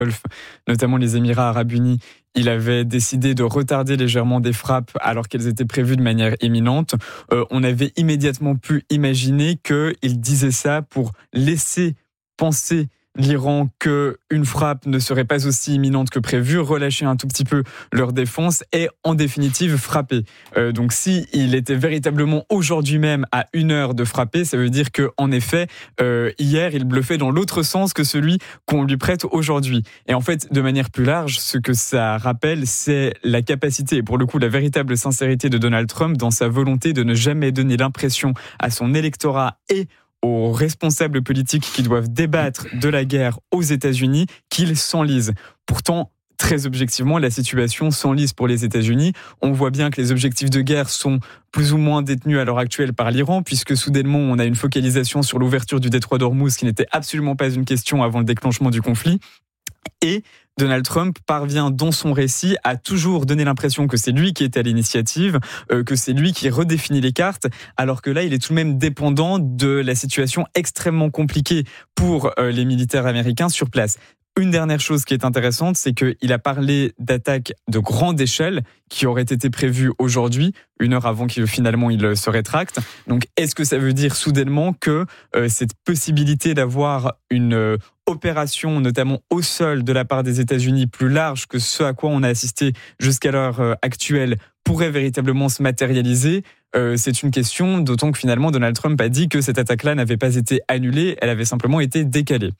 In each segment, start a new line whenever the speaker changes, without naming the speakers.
Golfe, notamment les Émirats Arabes Unis, il avait décidé de retarder légèrement des frappes alors qu'elles étaient prévues de manière imminente. On avait immédiatement pu imaginer qu'il disait ça pour laisser penser l'Iran qu'une frappe ne serait pas aussi imminente que prévu, relâcher un tout petit peu leur défense et en définitive frapper. Donc si il était véritablement aujourd'hui même à 1 heure de frapper, ça veut dire qu'en effet, hier, il bluffait dans l'autre sens que celui qu'on lui prête aujourd'hui. Et en fait, de manière plus large, ce que ça rappelle, c'est la capacité, et pour le coup, la véritable sincérité de Donald Trump dans sa volonté de ne jamais donner l'impression à son électorat et aux responsables politiques qui doivent débattre de la guerre aux États-Unis qu'ils s'enlisent. Pourtant, très objectivement, la situation s'enlise pour les États-Unis. On voit bien que les objectifs de guerre sont plus ou moins détenus à l'heure actuelle par l'Iran, puisque soudainement, on a une focalisation sur l'ouverture du détroit d'Ormuz, qui n'était absolument pas une question avant le déclenchement du conflit. Et Donald Trump parvient dans son récit à toujours donner l'impression que c'est lui qui est à l'initiative, que c'est lui qui redéfinit les cartes, alors que là, il est tout de même dépendant de la situation extrêmement compliquée pour les militaires américains sur place. Une dernière chose qui est intéressante, c'est qu'il a parlé d'attaques de grande échelle qui auraient été prévues aujourd'hui, 1 heure avant qu'il finalement il se rétracte. Donc, est-ce que ça veut dire soudainement que cette possibilité d'avoir une opération, notamment au sol de la part des États-Unis, plus large que ce à quoi on a assisté jusqu'à l'heure actuelle, pourrait véritablement se matérialiser? C'est une question, d'autant que finalement Donald Trump a dit que cette attaque-là n'avait pas été annulée, elle avait simplement été décalée.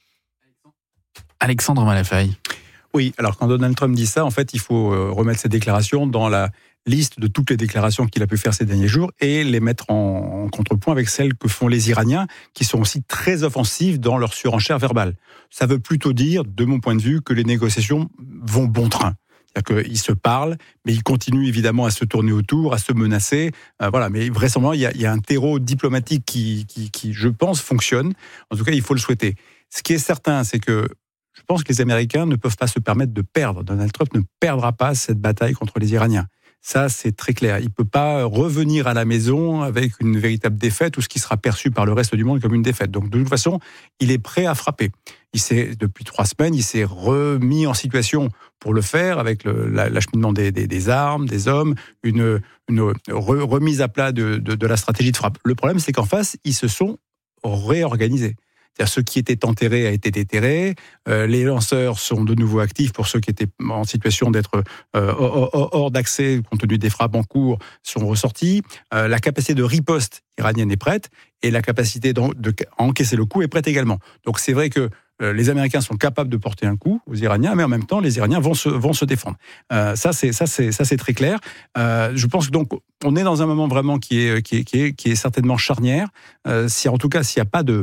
Alexandre Malafaille.
Oui, alors quand Donald Trump dit ça, en fait, il faut remettre ses déclarations dans la liste de toutes les déclarations qu'il a pu faire ces derniers jours et les mettre en contrepoint avec celles que font les Iraniens, qui sont aussi très offensives dans leur surenchère verbale. Ça veut plutôt dire, de mon point de vue, que les négociations vont bon train. C'est-à-dire qu'ils se parlent, mais ils continuent évidemment à se tourner autour, à se menacer. Voilà, mais vraisemblablement, il y a un terreau diplomatique qui, je pense, fonctionne. En tout cas, il faut le souhaiter. Ce qui est certain, c'est que je pense que les Américains ne peuvent pas se permettre de perdre. Donald Trump ne perdra pas cette bataille contre les Iraniens. Ça, c'est très clair. Il ne peut pas revenir à la maison avec une véritable défaite ou ce qui sera perçu par le reste du monde comme une défaite. Donc, de toute façon, il est prêt à frapper. Depuis 3 semaines, il s'est remis en situation pour le faire avec l'acheminement des armes, des hommes, une remise à plat de la stratégie de frappe. Le problème, c'est qu'en face, ils se sont réorganisés. C'est-à-dire, ce qui était enterré a été déterré. Les lanceurs sont de nouveau actifs pour ceux qui étaient en situation d'être hors d'accès compte tenu des frappes en cours sont ressortis. La capacité de riposte iranienne est prête et la capacité d'encaisser le coup est prête également. Donc c'est vrai que les Américains sont capables de porter un coup aux Iraniens, mais en même temps, les Iraniens vont se défendre. Ça, c'est très clair. Je pense que donc on est dans un moment vraiment qui est certainement charnière. En tout cas, s'il n'y a pas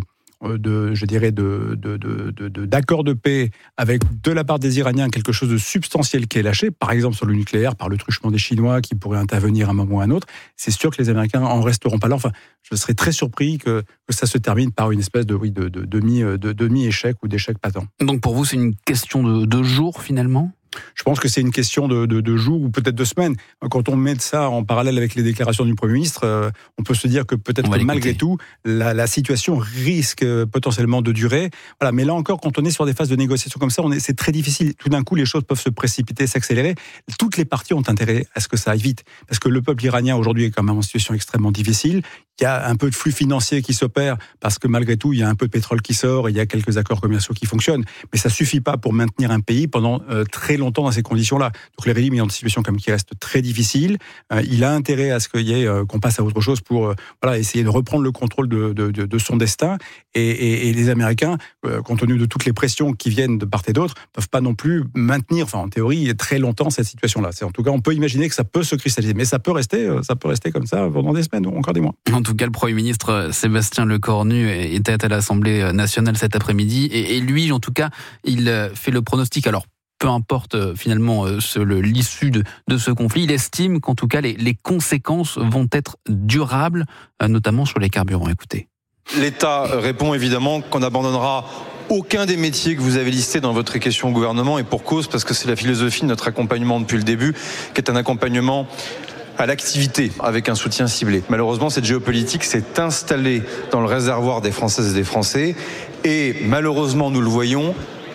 d'accord de paix avec de la part des Iraniens quelque chose de substantiel qui est lâché, par exemple sur le nucléaire, par le truchement des Chinois qui pourraient intervenir à un moment ou à un autre, c'est sûr que les Américains en resteront pas là. Enfin, je serais très surpris que ça se termine par une espèce de demi-échec ou d'échec patent.
Donc pour vous, c'est une question de jours finalement ?
Je pense que c'est une question de jours ou peut-être de semaines. Quand on met ça en parallèle avec les déclarations du Premier ministre, on peut se dire que peut-être que malgré tout, la situation risque potentiellement de durer. Voilà. Mais là encore, quand on est sur des phases de négociation comme ça, c'est très difficile. Tout d'un coup, les choses peuvent se précipiter, s'accélérer. Toutes les parties ont intérêt à ce que ça aille vite. Parce que le peuple iranien aujourd'hui est quand même en situation extrêmement difficile. Il y a un peu de flux financier qui s'opère parce que malgré tout, il y a un peu de pétrole qui sort et il y a quelques accords commerciaux qui fonctionnent. Mais ça suffit pas pour maintenir un pays pendant très longtemps dans ces conditions-là. Donc le régime est dans une situation comme qui reste très difficile. Il a intérêt à ce qu'il y ait qu'on passe à autre chose pour essayer de reprendre le contrôle de son destin. Et les Américains, compte tenu de toutes les pressions qui viennent de part et d'autre, peuvent pas non plus maintenir, en théorie, très longtemps cette situation-là. En tout cas, on peut imaginer que ça peut se cristalliser, mais ça peut rester comme ça pendant des semaines ou encore des mois.
En tout cas, le Premier ministre Sébastien Lecornu était à l'Assemblée nationale cet après-midi et lui, en tout cas, il fait le pronostic. Alors, peu importe finalement l'issue de ce conflit, il estime qu'en tout cas, les conséquences vont être durables, notamment sur les carburants. Écoutez.
L'État répond évidemment qu'on n'abandonnera aucun des métiers que vous avez listés dans votre question au gouvernement, et pour cause, parce que c'est la philosophie de notre accompagnement depuis le début, qui est un accompagnement à l'activité, avec un soutien ciblé. Malheureusement, cette géopolitique s'est installée dans le réservoir des Françaises et des Français, et malheureusement, nous le voyons,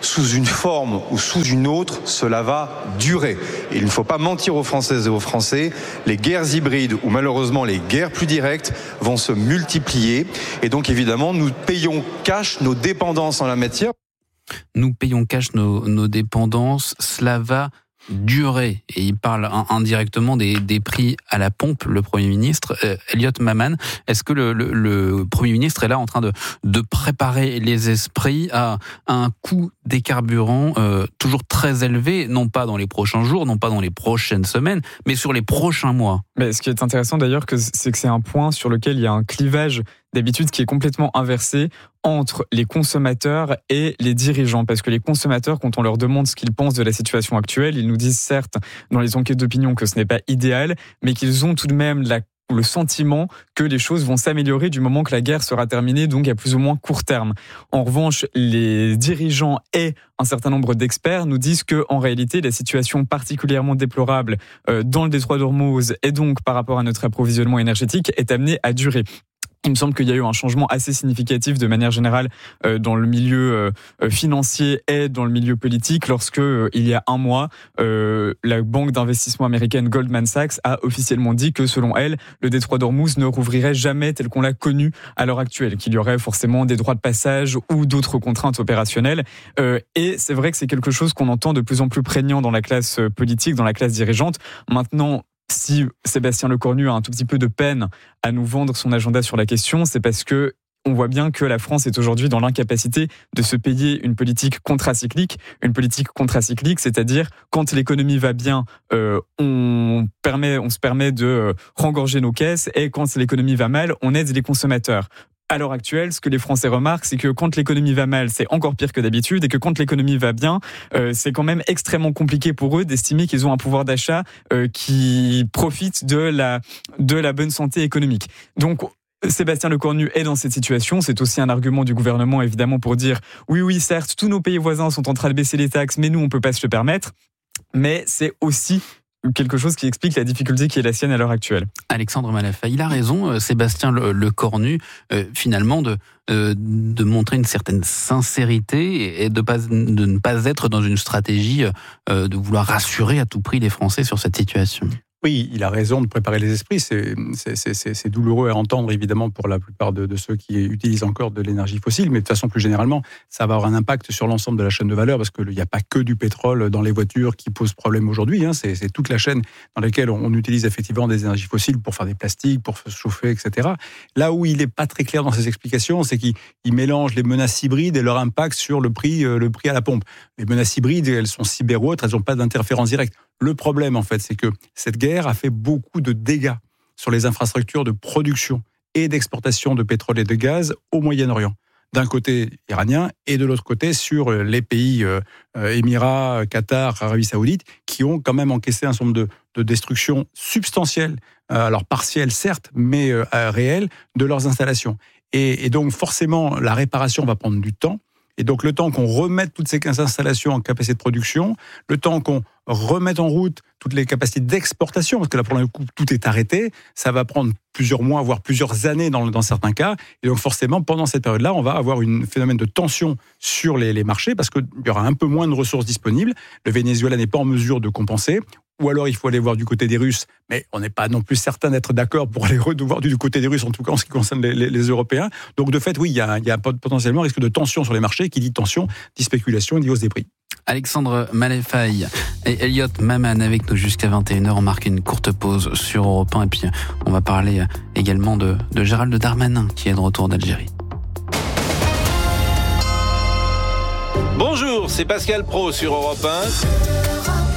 sous une forme ou sous une autre, cela va durer. Et il ne faut pas mentir aux Françaises et aux Français, les guerres hybrides ou malheureusement les guerres plus directes vont se multiplier. Et donc évidemment, nous payons cash nos dépendances en la matière.
Nous payons cash nos dépendances, cela va durer. Et il parle indirectement des prix à la pompe, le Premier ministre. Elliot Maman, est-ce que le Premier ministre est là en train de préparer les esprits à un coût des carburants toujours très élevé, non pas dans les prochains jours, non pas dans les prochaines semaines, mais sur les prochains mois? Mais
ce qui est intéressant d'ailleurs, c'est que c'est un point sur lequel il y a un clivage d'habitude qui est complètement inversé entre les consommateurs et les dirigeants. Parce que les consommateurs, quand on leur demande ce qu'ils pensent de la situation actuelle, ils nous disent certes dans les enquêtes d'opinion que ce n'est pas idéal, mais qu'ils ont tout de même le sentiment que les choses vont s'améliorer du moment que la guerre sera terminée, donc à plus ou moins court terme. En revanche, les dirigeants et un certain nombre d'experts nous disent que, en réalité, la situation particulièrement déplorable dans le détroit d'Ormuz et donc par rapport à notre approvisionnement énergétique est amenée à durer. Il me semble qu'il y a eu un changement assez significatif de manière générale dans le milieu financier et dans le milieu politique lorsque, il y a un mois, la banque d'investissement américaine Goldman Sachs a officiellement dit que, selon elle, le détroit d'Ormuz ne rouvrirait jamais tel qu'on l'a connu à l'heure actuelle, qu'il y aurait forcément des droits de passage ou d'autres contraintes opérationnelles. Et c'est vrai que c'est quelque chose qu'on entend de plus en plus prégnant dans la classe politique, dans la classe dirigeante. Maintenant, si Sébastien Lecornu a un tout petit peu de peine à nous vendre son agenda sur la question, c'est parce que on voit bien que la France est aujourd'hui dans l'incapacité de se payer une politique contracyclique. Une politique contracyclique, c'est-à-dire quand l'économie va bien, on se permet de rengorger nos caisses, et quand l'économie va mal, on aide les consommateurs. À l'heure actuelle, ce que les Français remarquent, c'est que quand l'économie va mal, c'est encore pire que d'habitude, et que quand l'économie va bien, c'est quand même extrêmement compliqué pour eux d'estimer qu'ils ont un pouvoir d'achat qui profite de la bonne santé économique. Donc, Sébastien Lecornu est dans cette situation. C'est aussi un argument du gouvernement, évidemment, pour dire oui, certes, tous nos pays voisins sont en train de baisser les taxes, mais nous, on peut pas se le permettre. Mais c'est aussi quelque chose qui explique la difficulté qui est la sienne à l'heure actuelle.
Alexandre Malafaille, il a raison, Sébastien Lecornu, finalement, de montrer une certaine sincérité et de ne pas être dans une stratégie de vouloir rassurer à tout prix les Français sur cette situation.
Oui, il a raison de préparer les esprits. C'est douloureux à entendre, évidemment, pour la plupart de ceux qui utilisent encore de l'énergie fossile. Mais de façon plus généralement, ça va avoir un impact sur l'ensemble de la chaîne de valeur, parce qu'il n'y a pas que du pétrole dans les voitures qui pose problème aujourd'hui. C'est toute la chaîne dans laquelle on utilise effectivement des énergies fossiles pour faire des plastiques, pour se chauffer, etc. Là où il n'est pas très clair dans ses explications, c'est qu'il mélange les menaces hybrides et leur impact sur le prix à la pompe. Les menaces hybrides, elles sont cyber ou autres, elles n'ont pas d'interférence directe. Le problème, en fait, c'est que cette guerre a fait beaucoup de dégâts sur les infrastructures de production et d'exportation de pétrole et de gaz au Moyen-Orient. D'un côté iranien et de l'autre côté sur les pays Émirats, Qatar, Arabie Saoudite, qui ont quand même encaissé un certain nombre de destructions substantielles, alors partielles certes, mais réelles, de leurs installations. Et donc forcément, la réparation va prendre du temps. Et donc, le temps qu'on remette toutes ces installations en capacité de production, le temps qu'on remette en route toutes les capacités d'exportation, parce que là, pour le coup, tout est arrêté, ça va prendre plusieurs mois, voire plusieurs années dans certains cas. Et donc, forcément, pendant cette période-là, on va avoir un phénomène de tension sur les marchés, parce qu'il y aura un peu moins de ressources disponibles. Le Venezuela n'est pas en mesure de compenser. Ou alors, il faut aller voir du côté des Russes, mais on n'est pas non plus certain d'être d'accord pour aller voir du côté des Russes, en tout cas en ce qui concerne les Européens. Donc, de fait, oui, il y a potentiellement un risque de tension sur les marchés. Qui dit tension, dit spéculation, dit hausse des prix.
Alexandre Malafaille et Elliot Maman avec nous jusqu'à 21h. On marque une courte pause sur Europe 1 et puis on va parler également de Gérald Darmanin qui est de retour d'Algérie.
Bonjour, c'est Pascal Praud sur Europe 1.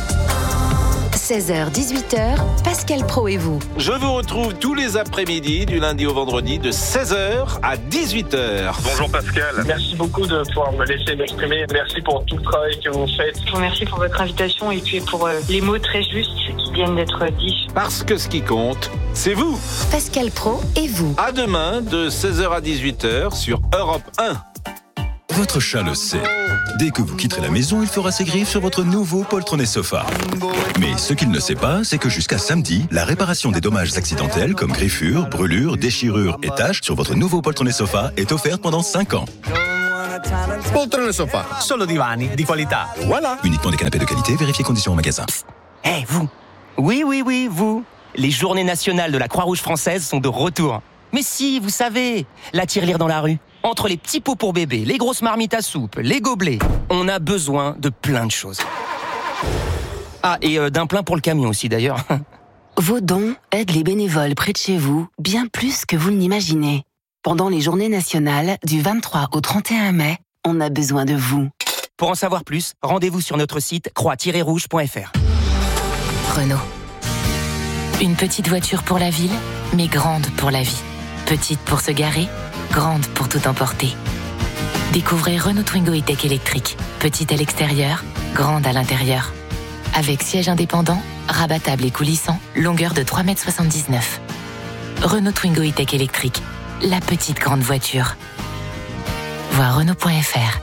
16h, 18h, Pascal Praud et vous.
Je vous retrouve tous les après-midi, du lundi au vendredi, de 16h à 18h.
Bonjour Pascal. Merci beaucoup de pouvoir me laisser m'exprimer. Merci pour tout le travail que vous faites.
Je vous remercie pour votre invitation et puis pour les mots très justes qui viennent d'être dits.
Parce que ce qui compte, c'est vous.
Pascal Praud et vous.
À demain, de 16h à 18h sur Europe 1.
Votre chat le sait. Dès que vous quitterez la maison, il fera ses griffes sur votre nouveau poltronné sofa. Mais ce qu'il ne sait pas, c'est que jusqu'à samedi, la réparation des dommages accidentels comme griffures, brûlures, déchirures et taches sur votre nouveau poltronné sofa est offerte pendant 5 ans.
Poltrone Sofa, solo divani di qualità. Voilà.
Uniquement des canapés de qualité, vérifiez conditions au magasin.
Hé, vous. Oui, vous. Les journées nationales de la Croix-Rouge française sont de retour. Mais si, vous savez, la tirelire dans la rue. Entre les petits pots pour bébé, les grosses marmites à soupe, les gobelets, on a besoin de plein de choses. Ah, et d'un plein pour le camion aussi d'ailleurs.
Vos dons aident les bénévoles près de chez vous bien plus que vous ne l'imaginez. Pendant les journées nationales du 23 au 31 mai, on a besoin de vous.
Pour en savoir plus, rendez-vous sur notre site croix-rouge.fr.
Renault. Une petite voiture pour la ville, mais grande pour la vie. Petite pour se garer, grande pour tout emporter. Découvrez Renault Twingo E-Tech électrique. Petite à l'extérieur, grande à l'intérieur. Avec siège indépendant, rabattable et coulissant, longueur de 3,79 m. Renault Twingo E-Tech électrique. La petite grande voiture. Voir Renault.fr.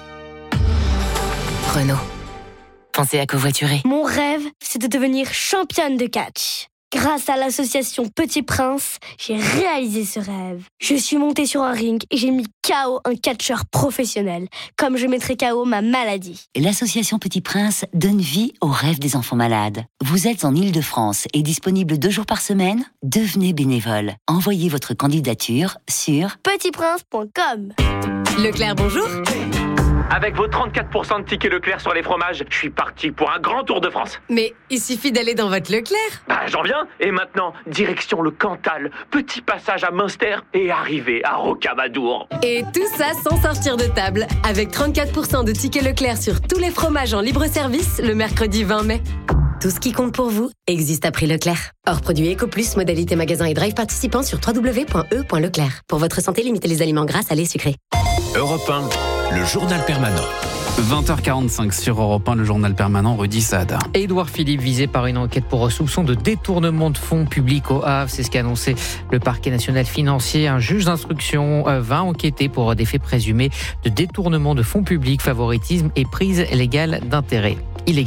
Renault. Pensez à covoiturer.
Mon rêve, c'est de devenir championne de catch. Grâce à l'association Petit Prince, j'ai réalisé ce rêve. Je suis montée sur un ring et j'ai mis KO un catcheur professionnel, comme je mettrai KO ma maladie.
L'association Petit Prince donne vie aux rêves des enfants malades. Vous êtes en Île-de-France et disponible 2 jours par semaine ? Devenez bénévole. Envoyez votre candidature sur
petitprince.com.
Leclerc, bonjour.
Avec vos 34% de tickets Leclerc sur les fromages, je suis parti pour un grand tour de France.
Mais il suffit d'aller dans votre Leclerc.
J'en viens. Et maintenant, direction le Cantal, petit passage à Münster et arrivée à Rocamadour.
Et tout ça sans sortir de table, avec 34% de tickets Leclerc sur tous les fromages en libre-service le mercredi 20 mai. Tout ce qui compte pour vous existe à prix Leclerc. Hors produit EcoPlus, modalité magasin et drive participant sur www.e.leclerc. Pour votre santé, limitez les aliments gras, salés, sucrés.
Europe 1, le journal permanent.
20h45 sur Europe 1, le journal permanent, Rudy Saad.
Édouard Philippe visé par une enquête pour soupçon de détournement de fonds publics au Havre. C'est ce qu'a annoncé le parquet national financier. Un juge d'instruction va enquêter pour des faits présumés de détournement de fonds publics, favoritisme et prise illégale d'intérêt.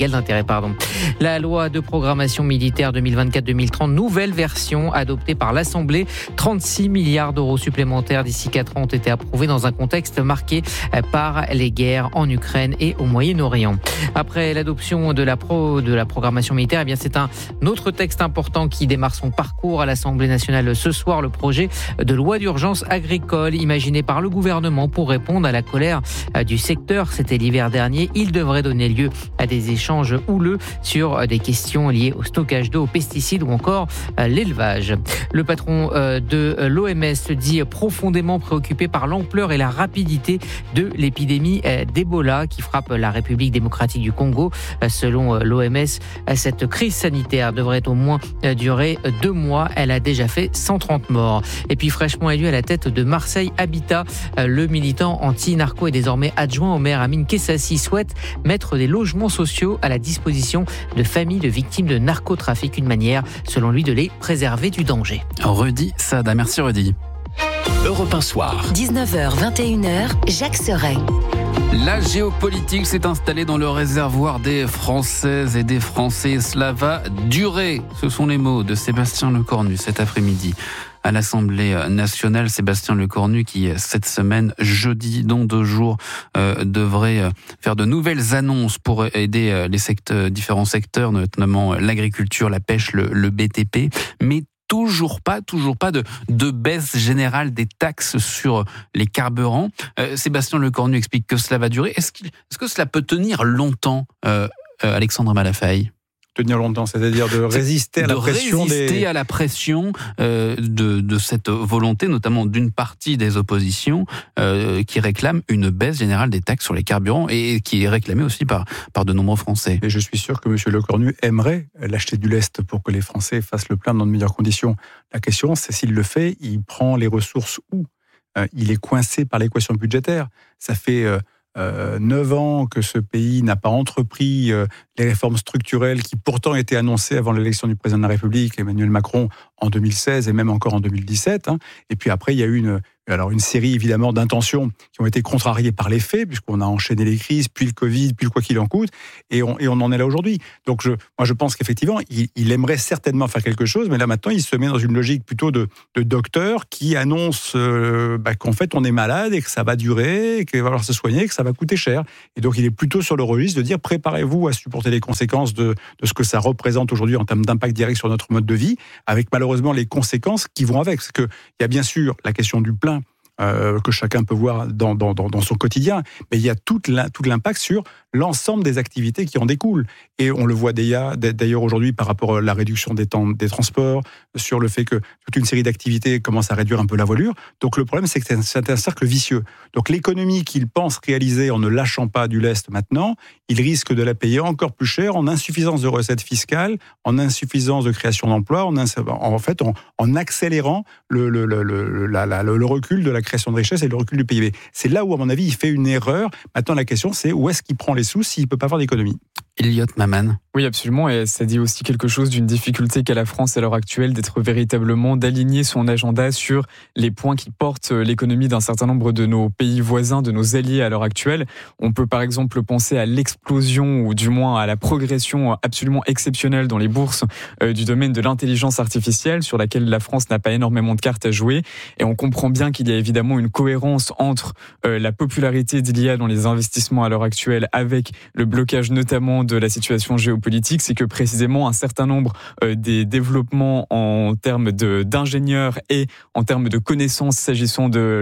La loi de programmation militaire 2024-2030, nouvelle version adoptée par l'Assemblée. 36 milliards d'euros supplémentaires d'ici 4 ans ont été approuvés dans un contexte marqué par les guerres en Ukraine et au Moyen-Orient. Après l'adoption de la programmation militaire, c'est un autre texte important qui démarre son parcours à l'Assemblée nationale ce soir, le projet de loi d'urgence agricole imaginé par le gouvernement pour répondre à la colère du secteur. C'était l'hiver dernier. Il devrait donner lieu à des échanges houleux sur des questions liées au stockage d'eau, aux pesticides ou encore l'élevage. Le patron de l'OMS se dit profondément préoccupé par l'ampleur et la rapidité de l'épidémie d'Ebola qui frappe la République démocratique du Congo. Selon l'OMS, cette crise sanitaire devrait au moins durer 2 mois. Elle a déjà fait 130 morts. Et puis fraîchement élu à la tête de Marseille Habitat, le militant anti-narco et désormais adjoint au maire Amine Kessassi souhaite mettre des logements sociaux à la disposition de familles de victimes de narcotrafic, une manière, selon lui, de les préserver du danger.
Rudy Saad, merci Rudy.
Europe 1 soir.
19h, 21h, Jacques Seray.
La géopolitique s'est installée dans le réservoir des Françaises et des Français. Cela va durer. Ce sont les mots de Sébastien Lecornu cet après-midi. À l'Assemblée nationale, Sébastien Lecornu qui, cette semaine, jeudi, dans 2 jours, devrait faire de nouvelles annonces pour aider les différents secteurs, notamment l'agriculture, la pêche, le BTP, mais toujours pas de baisse générale des taxes sur les carburants. Sébastien Lecornu explique que cela va durer. Est-ce que cela peut tenir longtemps, Alexandre Malafaille ?
Tenir longtemps, c'est-à-dire de résister à la pression
à la pression de cette volonté, notamment d'une partie des oppositions qui réclament une baisse générale des taxes sur les carburants et qui est réclamée aussi par de nombreux Français.
Et je suis sûr que M. Lecornu aimerait l'acheter du lest pour que les Français fassent le plein dans de meilleures conditions. La question, c'est s'il le fait, il prend les ressources où ? Il est coincé par l'équation budgétaire. Ça fait 9 ans que ce pays n'a pas entrepris les réformes structurelles qui pourtant étaient annoncées avant l'élection du président de la République, Emmanuel Macron, en 2016 et même encore en 2017. Et puis après, il y a eu alors une série évidemment d'intentions qui ont été contrariées par les faits, puisqu'on a enchaîné les crises, puis le Covid, puis le quoi qu'il en coûte, et on en est là aujourd'hui. Donc moi je pense qu'effectivement, il aimerait certainement faire quelque chose, mais là maintenant il se met dans une logique plutôt de docteur qui annonce qu'en fait on est malade et que ça va durer, qu'il va falloir se soigner, que ça va coûter cher. Et donc il est plutôt sur le registre de dire préparez-vous à supporter les conséquences de ce que ça représente aujourd'hui en termes d'impact direct sur notre mode de vie, avec malheureusement les conséquences qui vont avec. Parce qu'il y a bien sûr la question du plein, que chacun peut voir dans son quotidien, mais il y a tout l'impact sur l'ensemble des activités qui en découlent. Et on le voit d'ailleurs aujourd'hui par rapport à la réduction des temps des transports, sur le fait que toute une série d'activités commencent à réduire un peu la voilure. Donc le problème, c'est que c'est un cercle vicieux. Donc l'économie qu'il pense réaliser en ne lâchant pas du lest maintenant, il risque de la payer encore plus cher en insuffisance de recettes fiscales, en insuffisance de création d'emplois, en accélérant le recul de la création de richesse et le recul du PIB. C'est là où, à mon avis, il fait une erreur. Maintenant, la question, c'est où est-ce qu'il prend les sous s'il ne peut pas faire d'économie ?
Elliot Maman.
Oui, absolument, et ça dit aussi quelque chose d'une difficulté qu'a la France à l'heure actuelle d'être véritablement, d'aligner son agenda sur les points qui portent l'économie d'un certain nombre de nos pays voisins, de nos alliés à l'heure actuelle. On peut par exemple penser à l'explosion, ou du moins à la progression absolument exceptionnelle dans les bourses du domaine de l'intelligence artificielle, sur laquelle la France n'a pas énormément de cartes à jouer, et on comprend bien qu'il y a évidemment une cohérence entre la popularité de l'IA dans les investissements à l'heure actuelle, avec le blocage notamment de la situation géopolitique. C'est que précisément un certain nombre des développements en termes d'ingénieurs et en termes de connaissances s'agissant de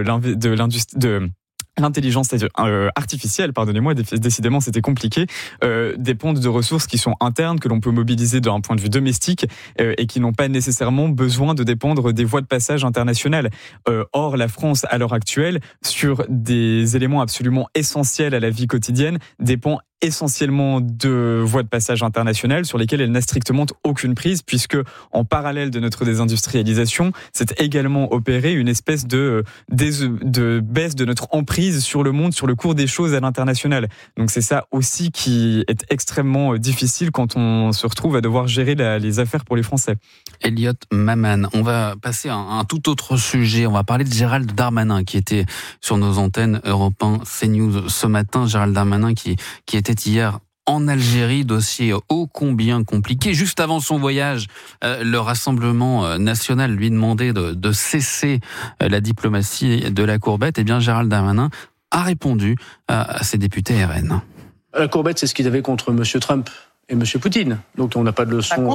l'intelligence artificielle, pardonnez-moi, décidément c'était compliqué, dépendent de ressources qui sont internes, que l'on peut mobiliser d'un point de vue domestique et qui n'ont pas nécessairement besoin de dépendre des voies de passage internationales. Or, la France, à l'heure actuelle, sur des éléments absolument essentiels à la vie quotidienne, dépend essentiellement de voies de passage internationales sur lesquelles elle n'a strictement aucune prise, puisque en parallèle de notre désindustrialisation, c'est également opéré une espèce de baisse de notre emprise sur le monde, sur le cours des choses à l'international. Donc c'est ça aussi qui est extrêmement difficile quand on se retrouve à devoir gérer les affaires pour les Français.
Elliot Maman, on va passer à un tout autre sujet. On va parler de Gérald Darmanin qui était sur nos antennes Europe 1, CNews ce matin. Gérald Darmanin qui était hier en Algérie, dossier ô combien compliqué. Juste avant son voyage, le Rassemblement national lui demandait de cesser la diplomatie de la courbette. Eh bien, Gérald Darmanin a répondu à ses députés RN.
La courbette, c'est ce qu'ils avaient contre M. Trump et M. Poutine. Donc on n'a pas de leçon,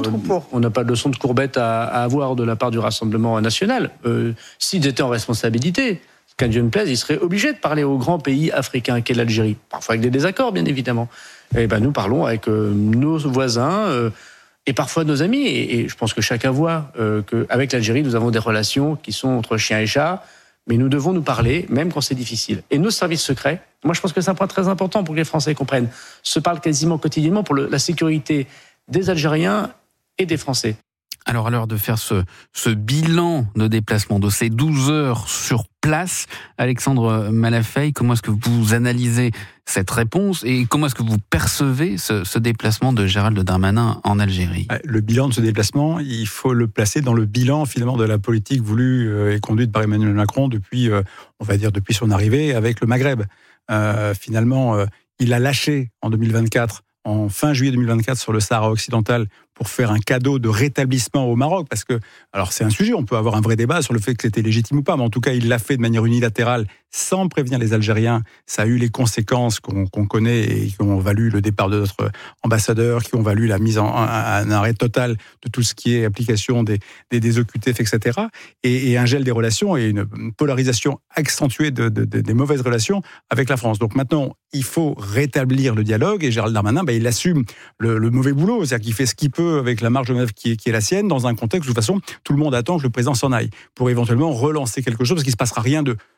de courbette à avoir de la part du Rassemblement national. S'ils étaient en responsabilité, qu'à Dieu ne plaise, ils seraient obligés de parler au grand pays africain qu'est l'Algérie. Parfois avec des désaccords, bien évidemment. Et nous parlons avec nos voisins et parfois nos amis. Et je pense que chacun voit qu'avec l'Algérie, nous avons des relations qui sont entre chien et chat. Mais nous devons nous parler, même quand c'est difficile. Et nos services secrets, moi je pense que c'est un point très important pour que les Français comprennent, se parlent quasiment quotidiennement pour la sécurité des Algériens et des Français.
Alors à l'heure de faire ce bilan de déplacement de ces 12 heures sur place, Alexandre Malafeille, comment est-ce que vous analysez cette réponse et comment est-ce que vous percevez ce déplacement de Gérald Darmanin en Algérie ?
Le bilan de ce déplacement, il faut le placer dans le bilan finalement de la politique voulue et conduite par Emmanuel Macron depuis son arrivée avec le Maghreb. Finalement, il a lâché en 2024, en fin juillet 2024, sur le Sahara occidental pour faire un cadeau de rétablissement au Maroc, parce que, alors c'est un sujet, on peut avoir un vrai débat sur le fait que c'était légitime ou pas, mais en tout cas, il l'a fait de manière unilatérale, sans prévenir les Algériens. Ça a eu les conséquences qu'on connaît et qui ont valu le départ de notre ambassadeur, qui ont valu la mise en un arrêt total de tout ce qui est application des OQTF, etc. Et un gel des relations et une polarisation accentuée des mauvaises relations avec la France. Donc maintenant, il faut rétablir le dialogue, et Gérald Darmanin, il assume le mauvais boulot, c'est-à-dire qu'il fait ce qu'il peut avec la marge de manœuvre qui est la sienne, dans un contexte où de toute façon tout le monde attend que le président s'en aille, pour éventuellement relancer quelque chose, parce qu'il ne se passera rien de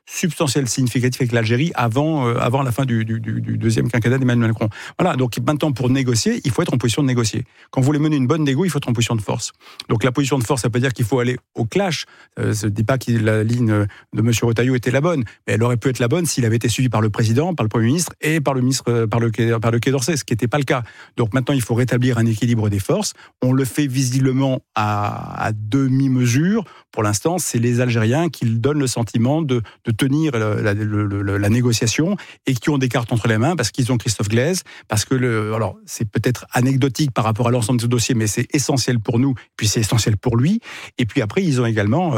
substantiel, significatif avec l'Algérie avant la fin du deuxième quinquennat d'Emmanuel Macron. Voilà, donc maintenant pour négocier, il faut être en position de négocier. Quand vous voulez mener une bonne négo, il faut être en position de force. Donc la position de force, ça veut pas dire qu'il faut aller au clash. Je ne dis pas que la ligne de M. Retailleau était la bonne, mais elle aurait pu être la bonne s'il avait été suivi par le président, par le Premier ministre et par le Quai d'Orsay, ce qui n'était pas le cas. Donc maintenant, il faut rétablir un équilibre des forces. On le fait visiblement à demi-mesure. Pour l'instant, c'est les Algériens qui donnent le sentiment de tenir la négociation et qui ont des cartes entre les mains parce qu'ils ont Christophe Glaise, parce que alors c'est peut-être anecdotique par rapport à l'ensemble de ce dossier, mais c'est essentiel pour nous, puis c'est essentiel pour lui. Et puis après, ils ont également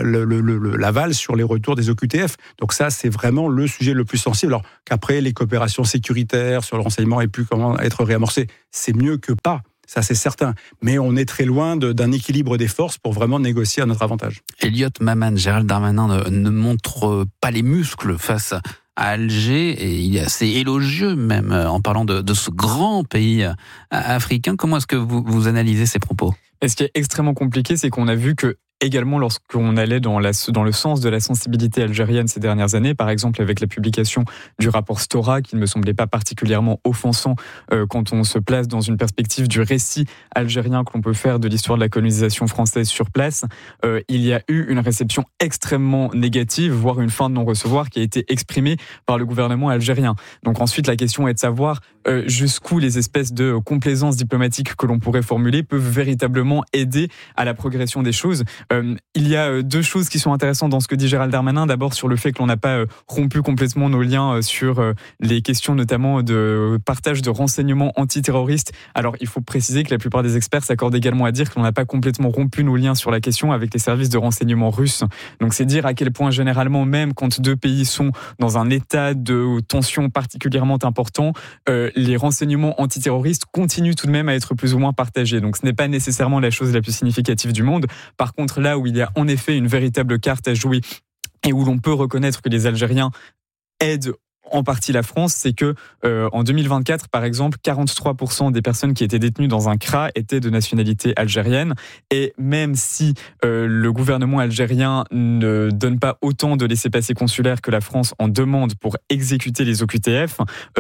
l'aval sur les retours des OQTF. Donc ça, c'est vraiment le sujet le plus sensible. Alors qu'après, les coopérations sécuritaires sur le renseignement aient pu être réamorcées, c'est mieux que pas. Ça, c'est certain. Mais on est très loin d'un équilibre des forces pour vraiment négocier à notre avantage.
Elliot Maman, Gérald Darmanin ne montre pas les muscles face à Alger, et il est assez élogieux même en parlant de ce grand pays africain. Comment est-ce que vous analysez ces propos ?
Et ce qui est extrêmement compliqué, c'est qu'on a vu que également lorsqu'on allait dans le sens de la sensibilité algérienne ces dernières années, par exemple avec la publication du rapport Stora, qui ne me semblait pas particulièrement offensant quand on se place dans une perspective du récit algérien que l'on peut faire de l'histoire de la colonisation française sur place, il y a eu une réception extrêmement négative, voire une fin de non-recevoir qui a été exprimée par le gouvernement algérien. Donc ensuite, la question est de savoir jusqu'où les espèces de complaisances diplomatiques que l'on pourrait formuler peuvent véritablement aider à la progression des choses. Il y a deux choses qui sont intéressantes dans ce que dit Gérald Darmanin. D'abord sur le fait que l'on n'a pas rompu complètement nos liens sur les questions notamment de partage de renseignements antiterroristes. Alors il faut préciser que la plupart des experts s'accordent également à dire que l'on n'a pas complètement rompu nos liens sur la question avec les services de renseignement russes. Donc c'est dire à quel point généralement, même quand deux pays sont dans un état de tension particulièrement important, les renseignements antiterroristes continuent tout de même à être plus ou moins partagés. Donc ce n'est pas nécessairement la chose la plus significative du monde. Par contre, là où il y a en effet une véritable carte à jouer et où l'on peut reconnaître que les Algériens aident en partie la France, c'est que en 2024, par exemple, 43% des personnes qui étaient détenues dans un CRA étaient de nationalité algérienne. Et même si le gouvernement algérien ne donne pas autant de laissez-passer consulaires que la France en demande pour exécuter les OQTF,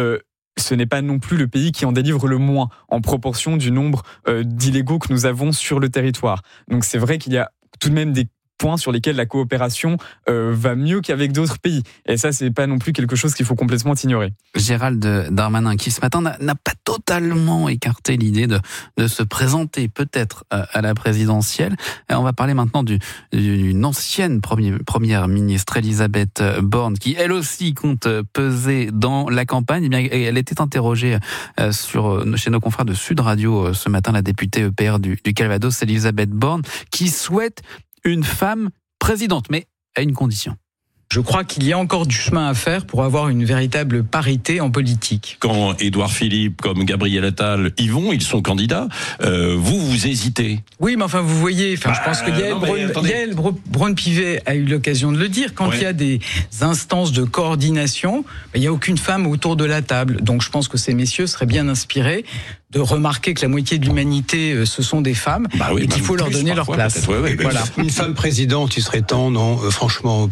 ce n'est pas non plus le pays qui en délivre le moins en proportion du nombre d'illégaux que nous avons sur le territoire. Donc c'est vrai qu'il y a tout de même des points sur lesquels la coopération va mieux qu'avec d'autres pays. Et ça, c'est pas non plus quelque chose qu'il faut complètement ignorer. Gérald
Darmanin, qui ce matin n'a pas totalement écarté l'idée de se présenter peut-être à la présidentielle. Et on va parler maintenant d'une ancienne première ministre, Elisabeth Borne, qui elle aussi compte peser dans la campagne. Eh bien, elle était interrogée chez nos confrères de Sud Radio ce matin, la députée EPR du Calvados, Elisabeth Borne, qui souhaite une femme présidente, mais à une condition.
Je crois qu'il y a encore du chemin à faire pour avoir une véritable parité en politique.
Quand Édouard Philippe, comme Gabriel Attal y vont, ils sont candidats, vous hésitez.
Oui, mais enfin, vous voyez, je pense que Yael Braun-Pivet a eu l'occasion de le dire, quand il y a des instances de coordination, il n'y a aucune femme autour de la table. Donc je pense que ces messieurs seraient bien inspirés de remarquer que la moitié de l'humanité, ce sont des femmes, et qu'il faut leur donner leur place.
Voilà. Une femme présidente, il serait temps, non, franchement,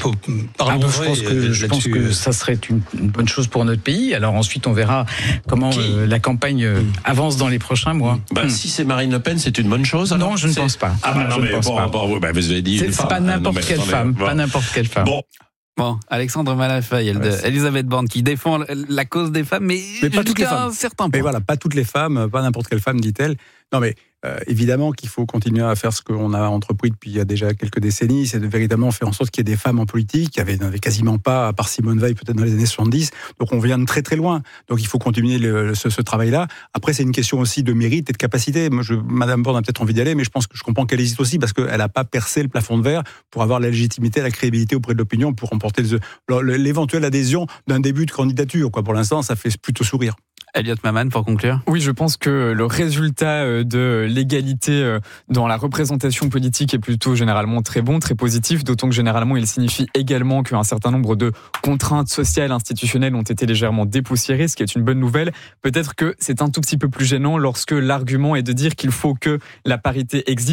je pense que ça serait une bonne chose pour notre pays. Alors ensuite, on verra comment la campagne avance dans les prochains mois.
Si c'est Marine Le Pen, c'est une bonne chose alors?
Non, je ne pense pas.
Vous avez dit
c'est pas n'importe quelle femme. Pas n'importe quelle femme.
Bon, Alexandre Malafeuille, Elisabeth Borne qui défend la cause des femmes, mais pas toutes les femmes.
Mais voilà, pas toutes les femmes, pas n'importe quelle femme, dit-elle. Non mais évidemment qu'il faut continuer à faire ce qu'on a entrepris depuis il y a déjà quelques décennies, c'est de véritablement faire en sorte qu'il y ait des femmes en politique. Il n'y avait quasiment pas, à part Simone Veil peut-être dans les années 70. Donc on vient de très très loin. Donc il faut continuer ce travail-là. Après c'est une question aussi de mérite et de capacité. Madame Borne a peut-être envie d'y aller, mais je pense que je comprends qu'elle hésite aussi parce qu'elle n'a pas percé le plafond de verre pour avoir la légitimité, la crédibilité auprès de l'opinion pour remporter l'éventuelle adhésion d'un début de candidature. Pour l'instant, ça fait plutôt sourire.
Elliot Maman, pour conclure.
Oui, je pense que le résultat de l'égalité dans la représentation politique est plutôt généralement très bon, très positif, d'autant que généralement il signifie également qu'un certain nombre de contraintes sociales, institutionnelles ont été légèrement dépoussiérées, ce qui est une bonne nouvelle. Peut-être que c'est un tout petit peu plus gênant lorsque l'argument est de dire qu'il faut que la parité existe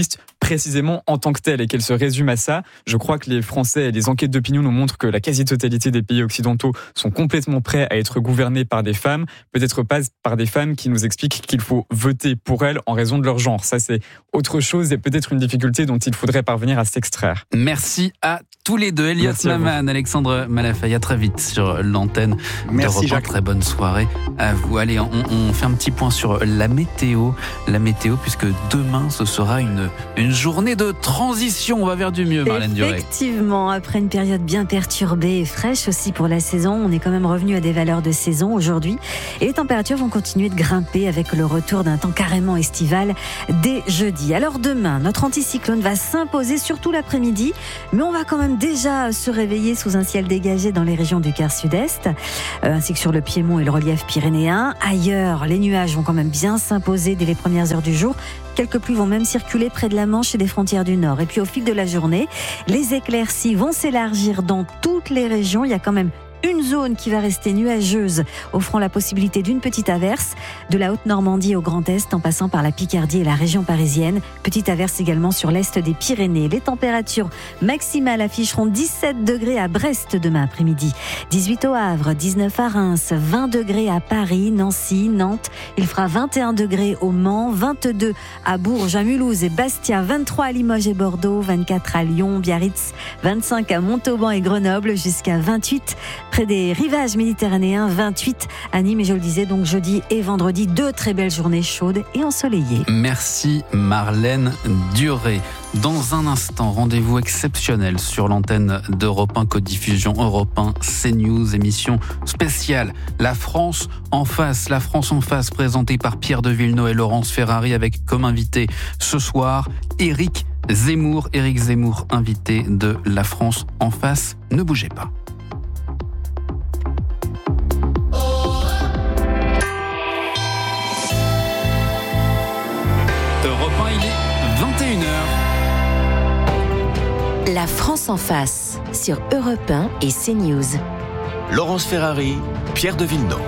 précisément en tant que telle et qu'elle se résume à ça. Je crois que les Français et les enquêtes d'opinion nous montrent que la quasi-totalité des pays occidentaux sont complètement prêts à être gouvernés par des femmes, peut-être pas par des femmes qui nous expliquent qu'il faut voter pour elles en raison de leur genre. Ça, c'est autre chose et peut-être une difficulté dont il faudrait parvenir à s'extraire.
Merci à tous les deux. Eliott Maman, Alexandre Malafaye, à très vite sur l'antenne
Merci,
d'Europe 1. Très bonne soirée à vous. Allez, on fait un petit point sur la météo. La météo, puisque demain, ce sera une journée de transition. On va vers du mieux, Marlène Durey.
Effectivement, après une période bien perturbée et fraîche aussi pour la saison, on est quand même revenu à des valeurs de saison aujourd'hui. Et les températures vont continuer de grimper avec le retour d'un temps carrément estival dès jeudi. Alors demain, notre anticyclone va s'imposer surtout l'après-midi, mais on va quand même déjà se réveiller sous un ciel dégagé dans les régions du quart sud-est, ainsi que sur le Piémont et le relief pyrénéen. Ailleurs, les nuages vont quand même bien s'imposer dès les premières heures du jour. Quelques pluies vont même circuler près de la Manche et des frontières du Nord. Et puis au fil de la journée, les éclaircies vont s'élargir dans toutes les régions. Il y a quand même une zone qui va rester nuageuse, offrant la possibilité d'une petite averse, de la Haute-Normandie au Grand Est, en passant par la Picardie et la région parisienne. Petite averse également sur l'Est des Pyrénées. Les températures maximales afficheront 17 degrés à Brest demain après-midi, 18 au Havre, 19 à Reims, 20 degrés à Paris, Nancy, Nantes. Il fera 21 degrés au Mans, 22 à Bourges, à Mulhouse et Bastia, 23 à Limoges et Bordeaux, 24 à Lyon, Biarritz, 25 à Montauban et Grenoble, jusqu'à 28 près des rivages méditerranéens, 28 à Nîmes. Et je le disais, donc jeudi et vendredi, 2 très belles journées chaudes et ensoleillées.
Merci Marlène Durey. Dans un instant, rendez-vous exceptionnel sur l'antenne d'Europe 1, Codiffusion Europe 1, CNews, émission spéciale. La France en face, présentée par Pierre de Villeneuve et Laurence Ferrari, avec comme invité ce soir Éric Zemmour, invité de La France en face. Ne bougez pas. Europe 1, il est 21h.
La France en face, sur Europe 1 et CNews.
Laurence Ferrari, Pierre de Villeneuve.